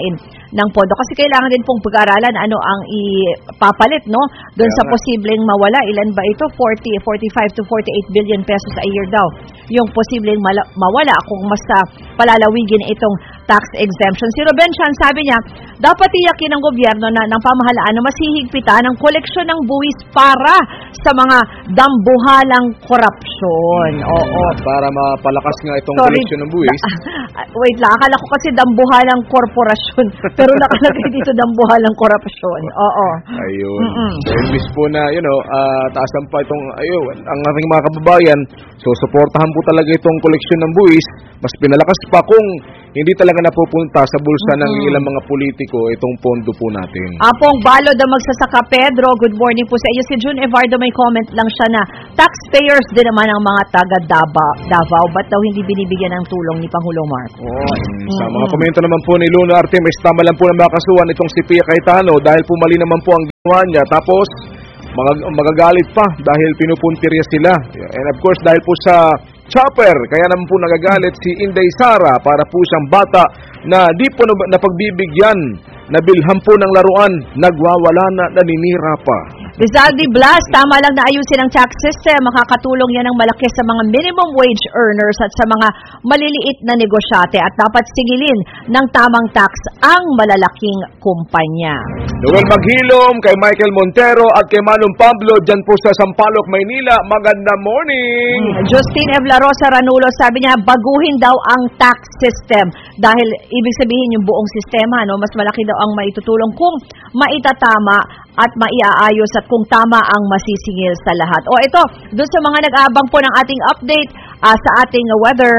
ng pondo. Kasi kailangan din pong pag-aralan ano ang ipapalit, no? Doon sa posibleng mawala. Ilan ba ito? 45 to 48 billion pesos a year daw. Yung posibleng mawala kung mas palalawigin itong tax exemption. Si Ruben Chan, sabi niya, dapat tiyakin ng gobyerno ng pamahalaan na mas hihigpitan ang koleksyon ng buwis para sa mga dambuhalang korupsyon. Oo. Para mapalakas nga itong koleksyon ng buwis. Wait lang, akala ko kasi dambuhalang korporasyon. Pero nakalagay dito dambuhalang korupsyon. Oo. Ayun. So, imbis po na, taasan pa itong, ang ating mga kababayan, so suportahan po talaga itong koleksyon ng buwis, mas pinalakas pa kung hindi talaga napupunta sa bulsa ng ilang mga politiko itong pondo po natin. Apong Balod na magsasaka Pedro, good morning po sa iyo. Si June Evardo may comment lang siya na taxpayers din naman ang mga taga Davao. Ba't daw hindi binibigyan ng tulong ni Pangulong Marcos? Sa mga komento naman po ni Luna Artemis, tama lang po na makasuhan itong si Pia Cayetano dahil po mali naman po ang ginawa niya. Tapos magagalit pa dahil pinupuntirya sila. And of course, dahil po sa chopper, kaya naman po nagagalit si Inday Sara para po siyang bata na di po napagbibigyan, nabilhan po ng laruan, nagwawala na, naninira pa. Rizaldi Blas, tama lang na ayusin ang tax system. Makakatulong yan ng malaki sa mga minimum wage earners at sa mga maliliit na negosyante at dapat sigilin ng tamang tax ang malalaking kumpanya. Noel Maghilom, kay Michael Montero at kay Manong Pablo dyan po sa Sampaloc, Maynila. Magandang morning! Justine Evla Rosa Ranulo, sabi niya, baguhin daw ang tax system dahil ibig sabihin yung buong sistema, no? Mas malaki daw ang maitutulong kung maitatama at maiaayos at kung tama ang masisingil sa lahat. O ito, doon sa mga nag-aabang po ng ating update sa ating weather.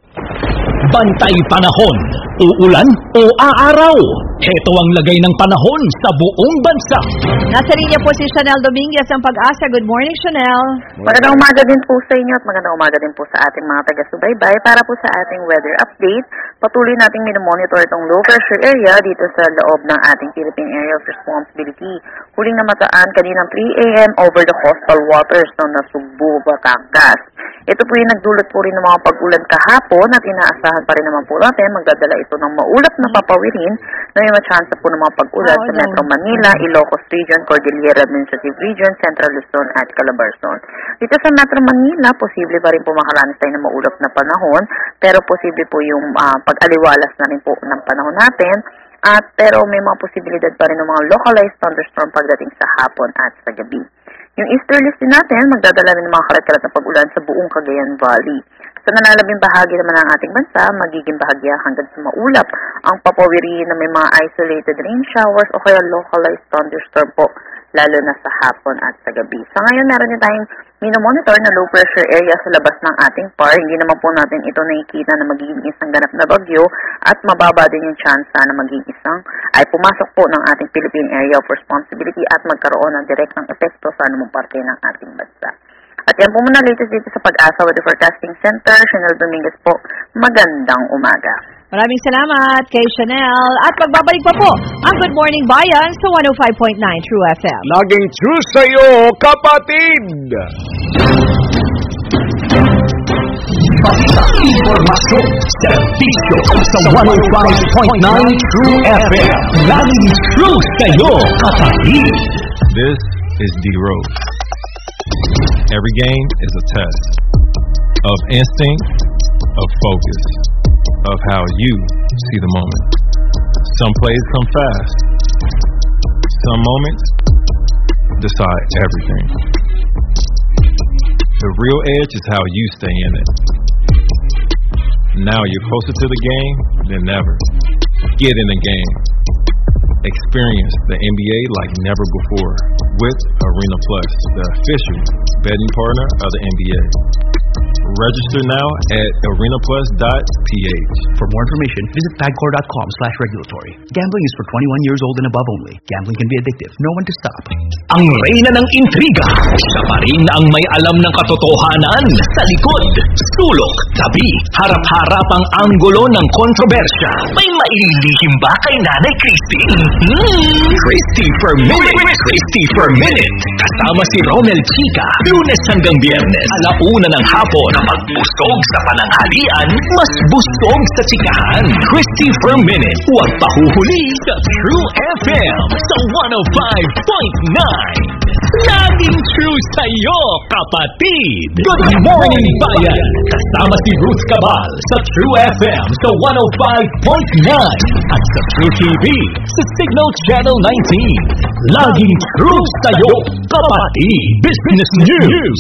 Bantay panahon, uulan o aaraw. Heto ang lagay ng panahon sa buong bansa. Nasa linya po si Chanel Dominguez ng Pag-asa. Good morning, Chanel. Magandang umaga din po sa inyo at magandang umaga din po sa ating mga taga-subaybay para po sa ating weather update. Patuloy nating minomonitor itong low pressure area dito sa loob ng ating Philippine Area of Responsibility. Huling namataan kaninang 3 a.m. over the coastal waters ng Nasugbu, Batangas. Ito po yung nagdulot po rin ng mga pag-ulan kahapon at inaasahan pa rin naman po natin magdadala ito ng maulap na papawirin na may matsansa po ng mga pag-ulan sa Metro Manila, Ilocos Region, Cordillera Administrative Region, Central Luzon at Calabarzon. Dito sa Metro Manila, posible pa rin po makaranas tayo ng maulap na panahon pero posible po yung pag-aliwalas na rin po ng panahon natin. Pero may mga posibilidad pa rin ng mga localized thunderstorm pagdating sa hapon at sa gabi. Yung easterlies din natin, magdadala rin ng mga kalat-kalat na pag-ulan sa buong Cagayan Valley. Sa nalalabing bahagi naman ng ating bansa, magiging bahagya hanggang sa maulap ang papawiri na may mga isolated rain showers o kaya localized thunderstorm po, lalo na sa hapon at sa gabi. Sa ngayon, meron din tayong minomonitor na low pressure area sa labas ng ating PAR. Hindi naman po natin ito nakikita na magiging isang ganap na bagyo at mababa din yung chance na maging isang ay pumasok po ng ating Philippine Area of Responsibility at magkaroon ng direktang epekto sa anumang parte ng ating bansa. At yan po muna latest dito sa Pag-asa Weather Forecasting Center. Chanel Dominguez po, magandang umaga. Maraming salamat kay Chanel. At magbabalik pa po ang Good Morning Bayan sa 105.9 True FM. Laging true sa'yo, kapatid! Informasyon, serbisyo sa 105.9 True FM. Laging true sa'yo, kapatid! This is D-Road. Every game is a test of instinct, of focus, of how you see the moment. Some plays come fast. Some moments decide everything. The real edge is how you stay in it. Now you're closer to the game than ever. Get in the game. Experience the NBA like never before with Arena Plus, the official betting partner of the NBA. Register now at arenaplus.ph. For more information, visit pagcor.com/regulatory. Gambling is for 21 years old and above only. Gambling can be addictive. Know when to stop. Ang reyna ng intriga, siya pa rin ang may alam ng katotohanan. Sa likod, sulok, tabi, harap-harap ang anggulo ng kontrobersya. May maililihim ba kay Nanay Christy? Christy for Minute. Christy for Minute. Kasama si Romel Chica. Lunes hanggang Biyernes, 1:00 ng hapon. Kapag busog sa pananghalian, mas busog sa tsikahan. Christy per minute, huwag pahuhuli sa True FM sa 105.9. Laging true sa'yo, kapatid! Good morning, bayan! Kasama si Ruth Cabal sa True FM sa 105.9 at sa True TV sa Signal Channel 19. Laging true sa'yo, kapatid! Business News!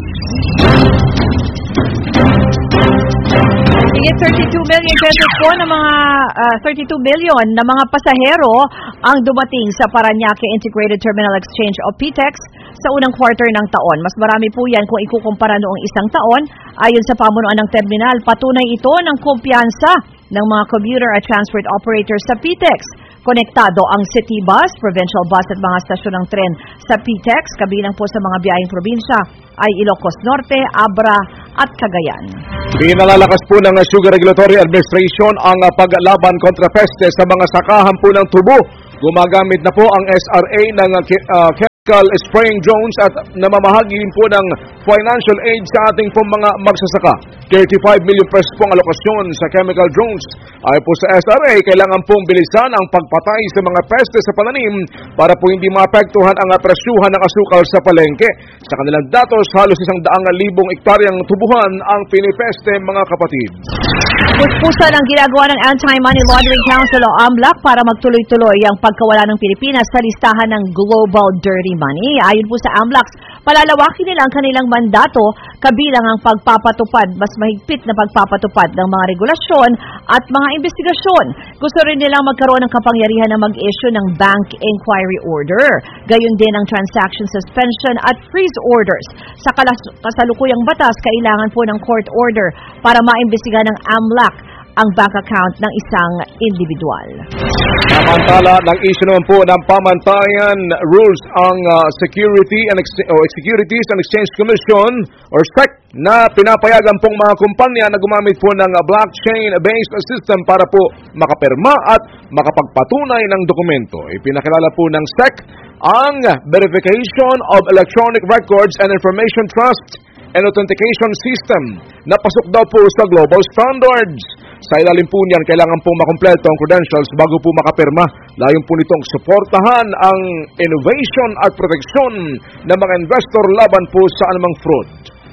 Higit 32 million pesos po ng mga 32 million na mga pasahero ang dumating sa Parañaque Integrated Terminal Exchange o PTEX sa unang quarter ng taon. Mas marami po yan kung ikukumpara noong isang taon. Ayon sa pamunuan ng terminal, patunay ito ng kumpiyansa ng mga commuter at transport operators sa PTEX. Konektado ang city bus, provincial bus at mga stasyon ng tren sa PTEX, kabilang po sa mga biyaheng probinsya ay Ilocos Norte, Abra at Cagayan. Pinalalakas po ng Sugar Regulatory Administration ang paglaban kontra peste sa mga sakahan po ng tubo. Gumagamit na po ang SRA ng chemical spraying drones at namamahagi po ng financial aid sa ating pong mga magsasaka. 35 million pesos pong alokasyon sa chemical drones. Ay po sa SRA, kailangan pong bilisan ang pagpatay sa mga peste sa pananim para po hindi maapektuhan ang presyuhan ng asukal sa palengke. Sa kanilang datos, halos 100,000 ektaryang tubuhan ang pinipeste, mga kapatid. Puspusan ang ginagawa ng Anti-Money Laundering Council o AMLAC para magtuloy-tuloy ang pagkawala ng Pilipinas sa listahan ng Global Dirty Money. Ayon po sa AMLAC, palalawakin nila ang kanilang mandato kabilang ang pagpapatupad, mas mahigpit na pagpapatupad ng mga regulasyon at mga investigasyon. Gusto rin nilang magkaroon ng kapangyarihan na mag-issue ng bank inquiry order. Gayon din ang transaction suspension at freeze orders. Sa kasalukuyang batas, kailangan po ng court order para maimbestigahan ng AMLAC ang bank account ng isang individual. Samantala, nag-issue naman po ng pamantayan rules ang Securities and Exchange Commission or SEC na pinapayagan pong mga kumpanya na gumamit po ng blockchain-based system para po makapirma at makapagpatunay ng dokumento. Ipinakilala po ng SEC ang Verification of Electronic Records and Information Trust and Authentication System na pasok daw po sa global standards. Sa ilalim po niyan, kailangan pong makompleto ang credentials bago po makapirma. Layon po nitong suportahan ang innovation at proteksyon ng mga investor laban po sa anumang fraud.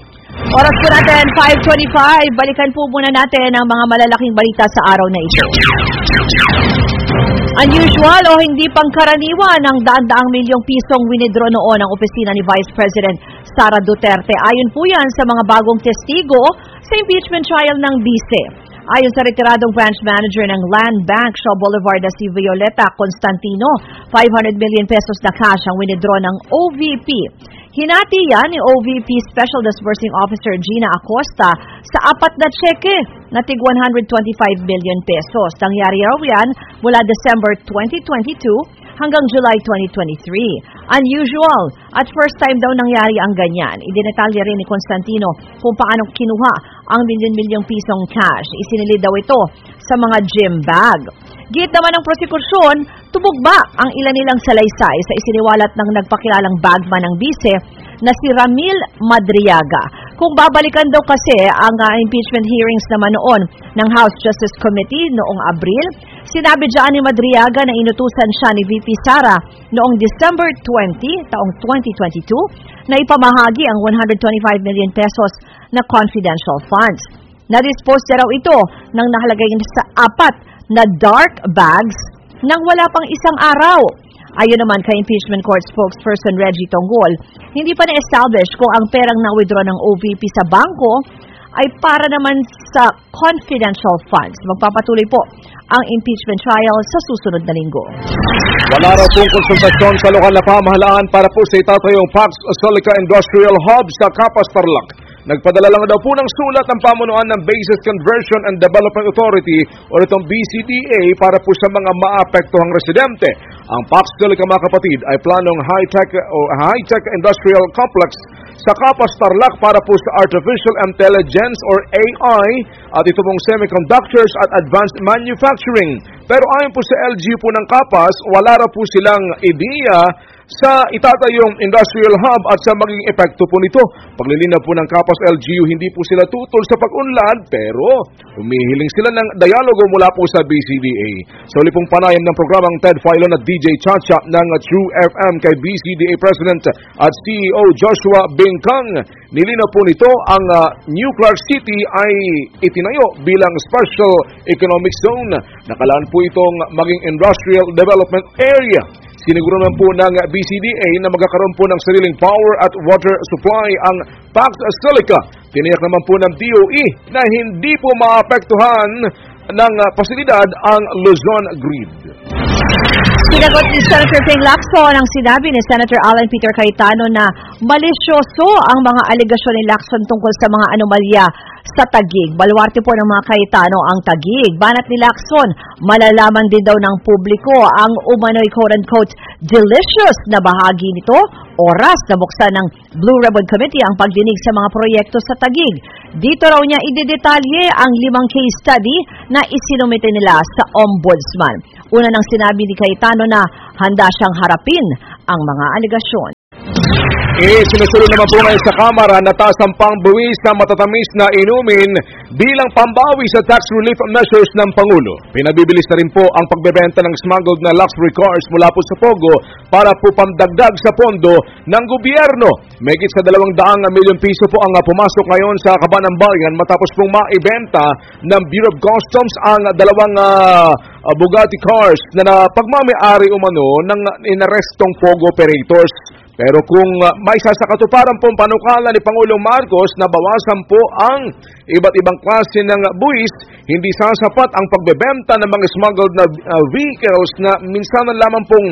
Oras po natin, 5:25. Balikan po muna natin ang mga malalaking balita sa araw na ito. Unusual o hindi pangkaraniwan ang daan-daang milyong pisong winidraw noon ang opisina ni Vice President Sara Duterte. Ayon po yan sa mga bagong testigo sa impeachment trial ng Vice. Ayon sa retiradong branch manager ng Land Bank, Shaw Boulevard na si Violeta Constantino, 500 million pesos na cash ang winidraw ng OVP. Hinati yan ni OVP Special Disbursing Officer Gina Acosta sa 4 na tseke na tig 125 million pesos. Nangyari raw yan mula December 2022 hanggang July 2023. Unusual at first time daw nangyari ang ganyan. Idinetalya rin ni Constantino kung paano kinuha ang milyon-milyong pisong cash. Isinilid daw ito sa mga gym bag. Git naman ng prosekusyon, tumugma ang ilan nilang salaysay sa isiniwalat ng nagpakilalang bagman ng Vice na si Ramil Madriaga. Kung babalikan daw kasi ang impeachment hearings naman noon ng House Justice Committee noong Abril, sinabi dyan ni Madriaga na inutusan siya ni VP Sara noong December 20, taong 2022, na ipamahagi ang 125 million pesos na confidential funds. Na-dispose raw ito ng nakalagay sa 4 na dark bags nang wala pang isang araw. Ayon naman kay Impeachment Court spokesperson Reggie Tonggol, hindi pa na-establish kung ang perang na-withdraw ng OVP sa bangko ay para naman sa confidential funds. Magpapatuloy po ang impeachment trial sa susunod na linggo. Wala raw pong konsultasyon sa lokal na pamahalaan para po sa itatayong Pax Solica Industrial Hub sa Capas, Tarlac. Nagpadala lang daw po ng sulat ng pamunuan ng Bases Conversion and Development Authority o itong BCDA para po sa mga maapektuhang residente. Ang Pax Solica, mga kapatid, ay planong high-tech industrial complex sa Capas, Tarlac para po sa Artificial Intelligence or AI at ito pong semiconductors at advanced manufacturing. Pero ayon po sa LGU po ng Capas, wala raw po silang ideya sa itatayong industrial hub at sa maging epekto po nito. Paglilinaw po ng Kapas LGU, hindi po sila tutol sa pag-unlad pero humihiling sila ng dialogo mula po sa BCDA. Sa uli pong panayam ng programang Ted Filon at DJ Chacha ng True FM kay BCDA President at CEO Joshua Bingkang, nilinaw po nito ang New Clark City ay itinayo bilang Special Economic Zone. Nakalaan po itong maging Industrial Development Area. Siniguro naman po ng BCDA na magkakaroon po ng sariling power at water supply ang Pax Silica. Tiniyak naman po ng DOE na hindi po maapektuhan ng pasilidad ang Luzon Grid. Sinagot ni Senator Ping Lacson ang sinabi ni Senator Alan Peter Cayetano na malisyoso ang mga alegasyon ni Lacson tungkol sa mga anomalya sa Taguig. Baluarte po ng mga Cayetano ang Taguig. Banat ni Lacson, malalaman din daw ng publiko ang umano'y quote-unquote delicious na bahagi nito oras na buksan ng Blue Ribbon Committee ang pagdinig sa mga proyekto sa Taguig. Dito raw niya idedetalye ang 5 case study na isinumite nila sa Ombudsman. Una nang sinabi ni Cayetano na handa siyang harapin ang mga alegasyon. Sinusunod naman po ngayon sa Kamara na tasampang buwis na matatamis na inumin bilang pambawi sa tax relief measures ng Pangulo. Pinabibilis na rin po ang pagbebenta ng smuggled na luxury cars mula po sa Pogo para po pamdagdag sa pondo ng gobyerno. Mahigit sa 200 milyon piso po ang pumasok ngayon sa Kaban ng Bayan matapos pong maibenta ng Bureau of Customs ang dalawang Bugatti cars na pagmamay-ari umano ng inarestong Pogo operators. Pero kung may sasakatuparan pong panukala ni Pangulong Marcos na bawasan po ang iba't ibang klase ng buwis, hindi sasapat ang pagbebenta ng mga smuggled na vehicles na minsan lamang pong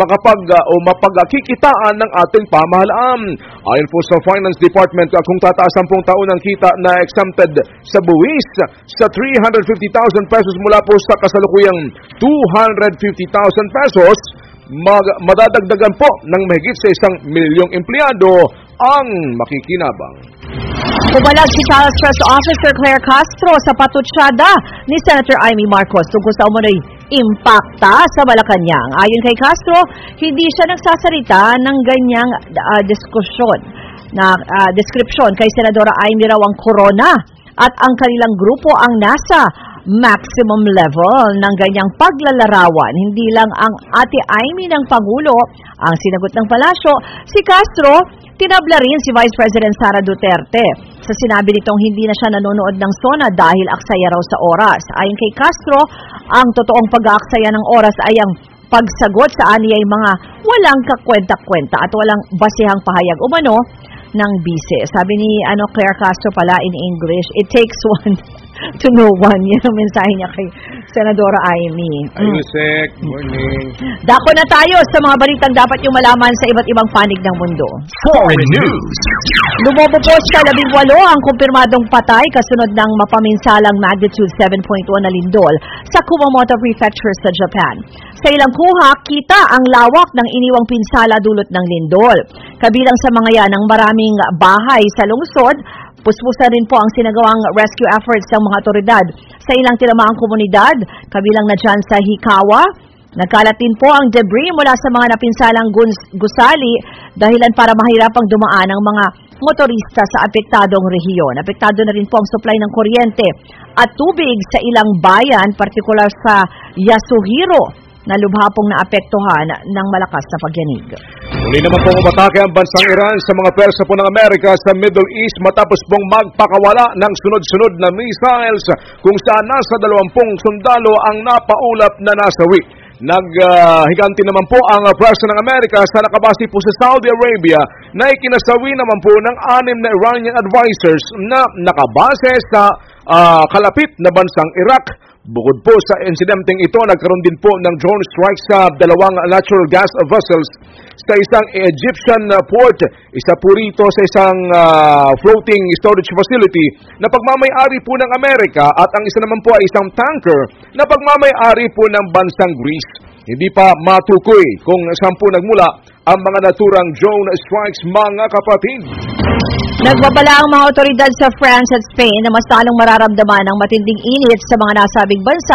mapagkikitaan ng ating pamahalaan. Ayon po sa Finance Department, kung tataasan pong taon ang kita na exempted sa buwis sa 350,000 pesos mula po sa kasalukuyang 250,000 pesos, madadagdagan po ng mahigit sa 1 milyong empleyado ang makikinabang. Pumalag si Talas Press Officer Claire Castro sa patutsada ni Senator Amy Marcos tungkol sa umano'y impakta sa Malacanang. Ayon kay Castro, hindi siya nagsasalita ng ganyang description kay Senadora Amy raw ang corona at ang kanilang grupo ang nasa maximum level ng ganyang paglalarawan. Hindi lang ang Ate Amy ng Pangulo ang sinagot ng palasyo. Si Castro, tinabla rin si Vice President Sara Duterte sa sinabi nitong hindi na siya nanonood ng SONA dahil aksaya raw sa oras. Ayon kay Castro, ang totoong pag-aaksaya ng oras ay ang pagsagot sa aniyay mga walang kakwenta-kwenta at walang basihang pahayag umano ng bise. Sabi ni Claire Castro pala in English, it takes one to know one. Yan ang mensahe niya kay Senadora Amy. Ayusek, morning. Dako na tayo sa mga balitang dapat yung malaman sa iba't ibang panig ng mundo. Foreign News. Lumobo po sa 18 ang kumpirmadong patay kasunod ng mapaminsalang magnitude 7.1 na lindol sa Kumamoto Prefecture sa Japan. Sa ilang kuha, kita ang lawak ng iniwang pinsala dulot ng lindol. Kabilang sa mga yan ang maraming bahay sa lungsod. Puspusan rin po ang sinagawang rescue efforts ng mga otoridad sa ilang tinamaang komunidad, kabilang na dyan sa Hikawa. Nagkalat din po ang debris mula sa mga napinsalang gusali dahilan para mahirapang dumaan ang mga motorista sa apektadong rehiyon. Apektado na rin po ang supply ng kuryente at tubig sa ilang bayan, partikular sa Yasuhiro, na lubha pong naapektuhan ng malakas na pagyanig. Muli naman pong umatake ang bansang Iran sa mga pwersa po ng Amerika sa Middle East matapos pong magpakawala ng sunod-sunod na missiles kung saan nasa 20 sundalo ang napaulap na nasawi. Naghiganti naman po ang pwersa ng Amerika sa nakabase po sa Saudi Arabia na ikinasawi naman po ng 6 na Iranian advisors na nakabase sa kalapit na bansang Iraq. Bukod po sa insidenteng ito, nagkaroon din po ng drone strike sa 2 natural gas vessels sa isang Egyptian port. Isa po rito sa isang floating storage facility na pagmamay-ari po ng Amerika at ang isa naman po ay isang tanker na pagmamay-ari po ng bansang Greece. Hindi pa matukoy kung saan po nagmula ang mga naturang drone strikes, mga kapatid. Nagbabala ang mga otoridad sa France at Spain na mas lalong mararamdaman ang matinding init sa mga nasabing bansa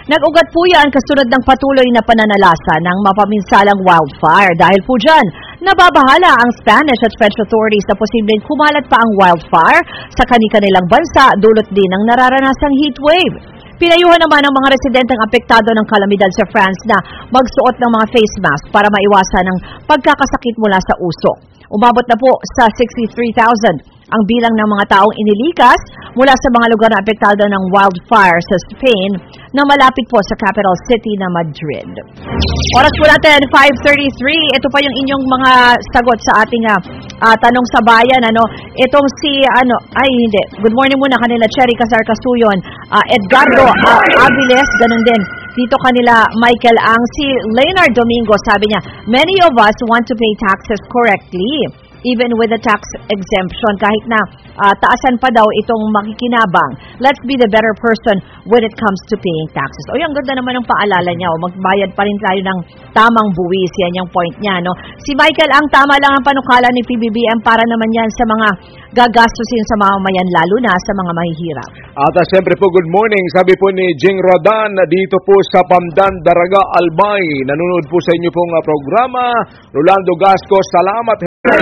Nag-ugat po yan kasunod ng patuloy na pananalasa ng mapaminsalang wildfire. Dahil po dyan, nababahala ang Spanish at French authorities na posibleng kumalat pa ang wildfire sa kanilang bansa, dulot din ng nararanasang heat wave. Pinayuhan naman ng mga residenteng apektado ng kalamidad sa France na magsuot ng mga face mask para maiwasan ang pagkakasakit mula sa usok. Umabot na po sa 63,000 ang bilang ng mga taong inilikas mula sa mga lugar na apektado ng wildfire sa Spain na malapit po sa capital city na Madrid. Oras po natin, 5:33. Ito pa yung inyong mga sagot sa ating tanong sa bayan. Itong si, hindi. Good morning muna kanila, Cherry Casar Casuyon, Edgardo Aviles, ganun din. Dito kanila, Michael Ang, si Leonard Domingo, sabi niya, many of us want to pay taxes correctly, even with the tax exemption, kahit na taasan pa daw itong makikinabang. Let's be the better person when it comes to paying taxes. Ang ganda naman ng paalala niya. Magbayad pa rin tayo ng tamang buwis. Yan yung point niya. Si Michael, ang tama lang ang panukala ni PBBM para naman yan sa mga gagastusin sa mamamayan, lalo na sa mga mahihirap. At siyempre po, good morning. Sabi po ni Jing Rodan, dito po sa Pamdan, Daraga, Albay. Nanonood po sa inyo pong programa. Rolando Gasco, salamat.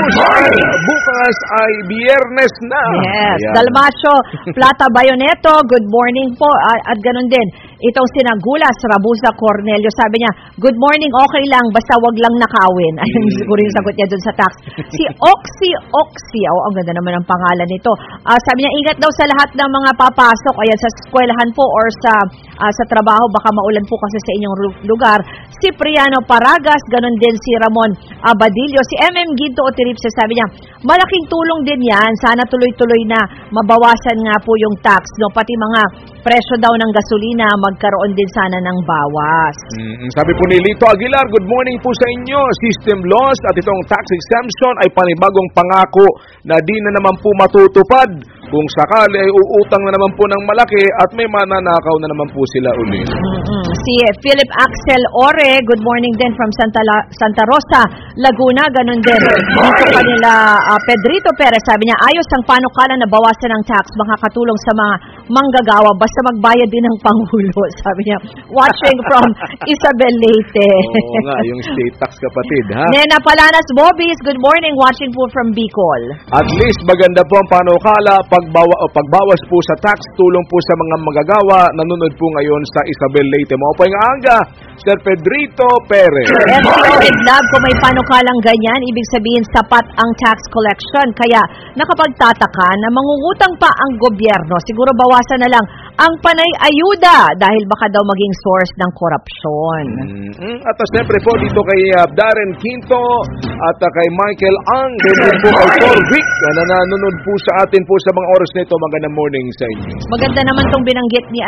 Bukas ay Biyernes na. Yes. Ayan. Dalmacio Plata Bayoneto, good morning po. At ganun din, itong sinagulas, Rabusa Cornelio, sabi niya, good morning, okay lang, basta wag lang nakawin. Ayun siguro yung sagot niya dun sa tax. Si Oxy, ang ganda naman ang pangalan nito. Sabi niya, ingat daw sa lahat ng mga papasok, ayan, sa eskwelahan po or sa trabaho, baka maulan po kasi sa inyong lugar. Si Priano Paragas, ganun din si Ramon Abadillo, si MM Ginto Otiripse, sabi niya, malaking tulong din yan, sana tuloy-tuloy na mabawasan nga po yung tax, pati mga presyo daw ng gasolina, magkaroon din sana ng bawas. Sabi po ni Lito Aguilar, good morning po sa inyo. System loss at itong tax exemption ay panibagong pangako na di na naman po matutupad. Kung sakali ay uutang na naman po ng malaki at may mananakaw na naman po sila uli. Si Philip Axel Ore, good morning din from Santa Rosa, Laguna, ganun din. Dito kanila Pedrito Perez, sabi niya, ayos ang panukala na bawasan ng tax, makakatulong sa mga manggagawa, basta magbayad din ng panghulo, sabi niya. Watching from Isabel Leyte. Oo nga, yung state tax kapatid, ha? Nena Palanas Bobis, good morning, watching po from Bicol. At least maganda po ang panukala, pagbawas po sa tax, tulong po sa mga magagawa, nanonood po ngayon sa Isabel Leyte. Mo po yung anga, Sir Pedrito Perez. MCO Edlab, kung may panukalang ganyan, ibig sabihin sapat ang tax collection. Kaya nakapagtataka na mangungutang pa ang gobyerno. Siguro bawasan na lang ang panay ayuda dahil baka daw maging source ng korupsyon. At siyempre po dito kay Darren Quinto at kay Michael Ang, din po kay Corvic na nanonood po sa atin po sa mga oras nito. Magandang morning sa inyo. Maganda naman tong binanggit ni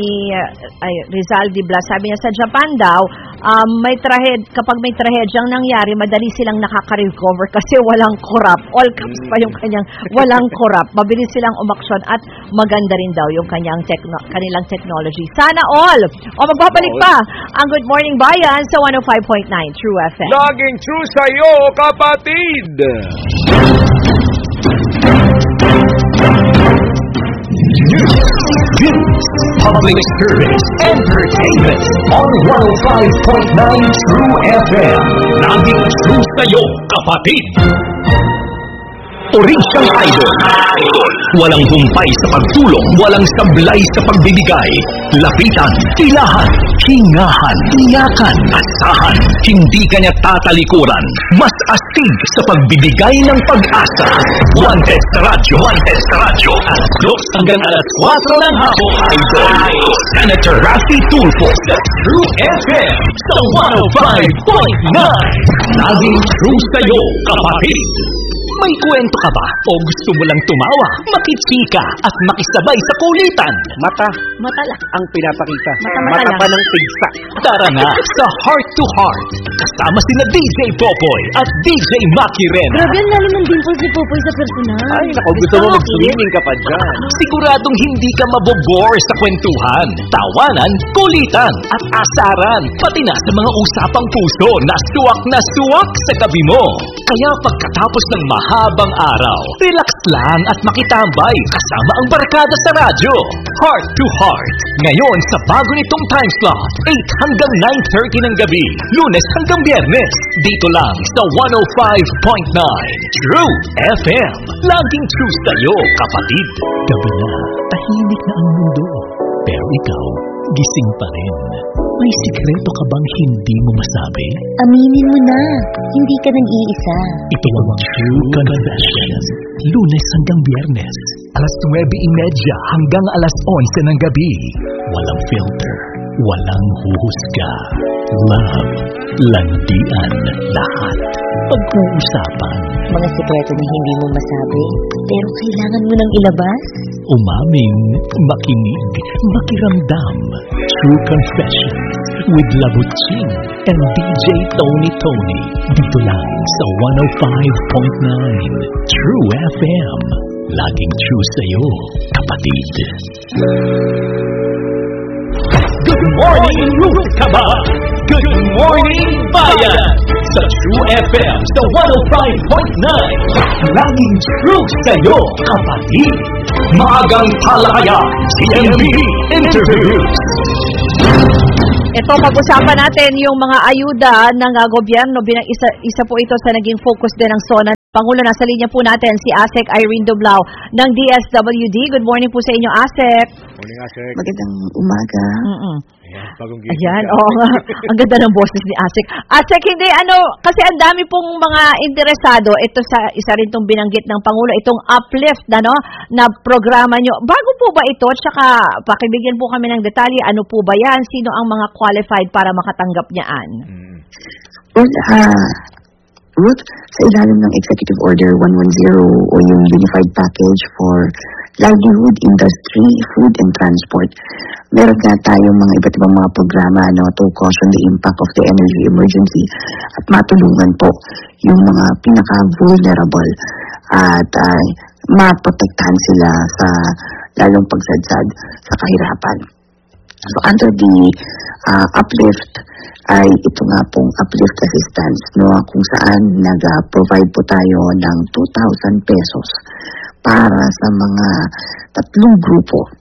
Rizal Di Blas. Sabi niya sa Japan daw, kapag may trahedyang nangyari, madali silang nakaka-recover kasi walang corrupt. All caps pa yung kanyang walang corrupt. Mabilis silang umaksyon at maganda rin daw yung kanilang technology. Sana all! Magbabalik pa ang Good Morning Bayan sa 105.9 True FM. Laging true sa'yo, kapatid! News, public service, entertainment on 105.9 True FM. Laging true sa'yo, kapatid. Orisyang idol. Walang humpay sa pagtulong, walang sablay sa pagbibigay. Lapitan, pilahan, hingahan, iyakan, asahan. Hindi kanya tatalikuran. Mas astig sa pagbibigay ng pag-asa. Wanted sa radyo. Alas 2 hanggang alas 4 ng hapon. Idol. Senator Raffy Tulfo sa True FM sa 105.9. Laging true sa'yo, kapatid. May kwento ka ba? O gusto mo lang tumawa, makichika at makisabay sa kulitan? Mata lang ang pinapakita. Mata pa ng pigsa. Tara na sa Heart to Heart. Kasama sina DJ Popoy at DJ Maki Ren. Grabe, ang lalim ng dimples ni Popoy sa personal. Ay, naku, gusto mo mag-swimming ka pa dyan. Siguradong hindi ka mabobore sa kwentuhan, tawanan, kulitan at asaran. Pati na sa mga usapang puso na suwak sa gabi mo. Kaya pagkatapos ng mahabang araw. Relax lang at makitambay kasama ang barkada sa radyo. Heart to Heart. Ngayon sa bago nitong time slot, 8 hanggang 9:30 ng gabi, Lunes hanggang Biyernes. Dito lang sa 105.9 True FM. Laging true sa'yo, kapatid. Gabi na, tahimik na ang mundo. Pero ikaw, gising pa rin. May sikreto ka bang hindi mo masabi? Aminin mo na, hindi ka nag-iisa. Ito ang True Confessions. Lunes hanggang Biyernes, alas 9:30 hanggang alas 11 ng gabi. Walang filter, walang huhusga. Love, landian, lahat. Pag-uusapan. Mga sikreto na hindi mo masabi, pero kailangan mo nang ilabas. Umamin, makinig, makiramdam. True Confessions with Labuching and DJ Tony. Dito lang sa 105.9 True FM. Laging true sa'yo, kapatid. Good morning, Ruth Kaba! Good morning, Bayan! Sa True FM sa 105.9. Laging true sa'yo, kapatid. Maagang talakaya, CMB Interviews. Ito, pag-usapan natin yung mga ayuda ng gobyerno. Isa po ito sa naging focus din ng SONA. Pangulo, nasa linya po natin si ASEC Irene Dublao ng DSWD. Good morning po sa inyo, ASEC. Morning, ASEC. Magandang umaga. Ayan, oo nga. Ang ganda ng boses ni ASEC. ASEC, hindi, kasi ang dami pong mga interesado. Ito sa isa rin itong binanggit ng Pangulo, itong uplift na programa nyo. Bago po ba ito? Tsaka pakibigyan po kami ng detalye. Ano po ba yan? Sino ang mga qualified para makatanggap niyaan? Well, Ruth, sa ilalim ng Executive Order 110 o yung Unified Package for Livelihood, Industry, Food and Transport, meron nga tayong mga iba't ibang mga programa to caution the impact of the energy emergency at matulungan po yung mga pinaka-vulnerable at maprotektahan sila sa lalong pagsadsad sa kahirapan. So under the uplift ay ito nga pong uplift assistance kung saan nag-provide po tayo ng 2,000 pesos para sa mga 3 grupo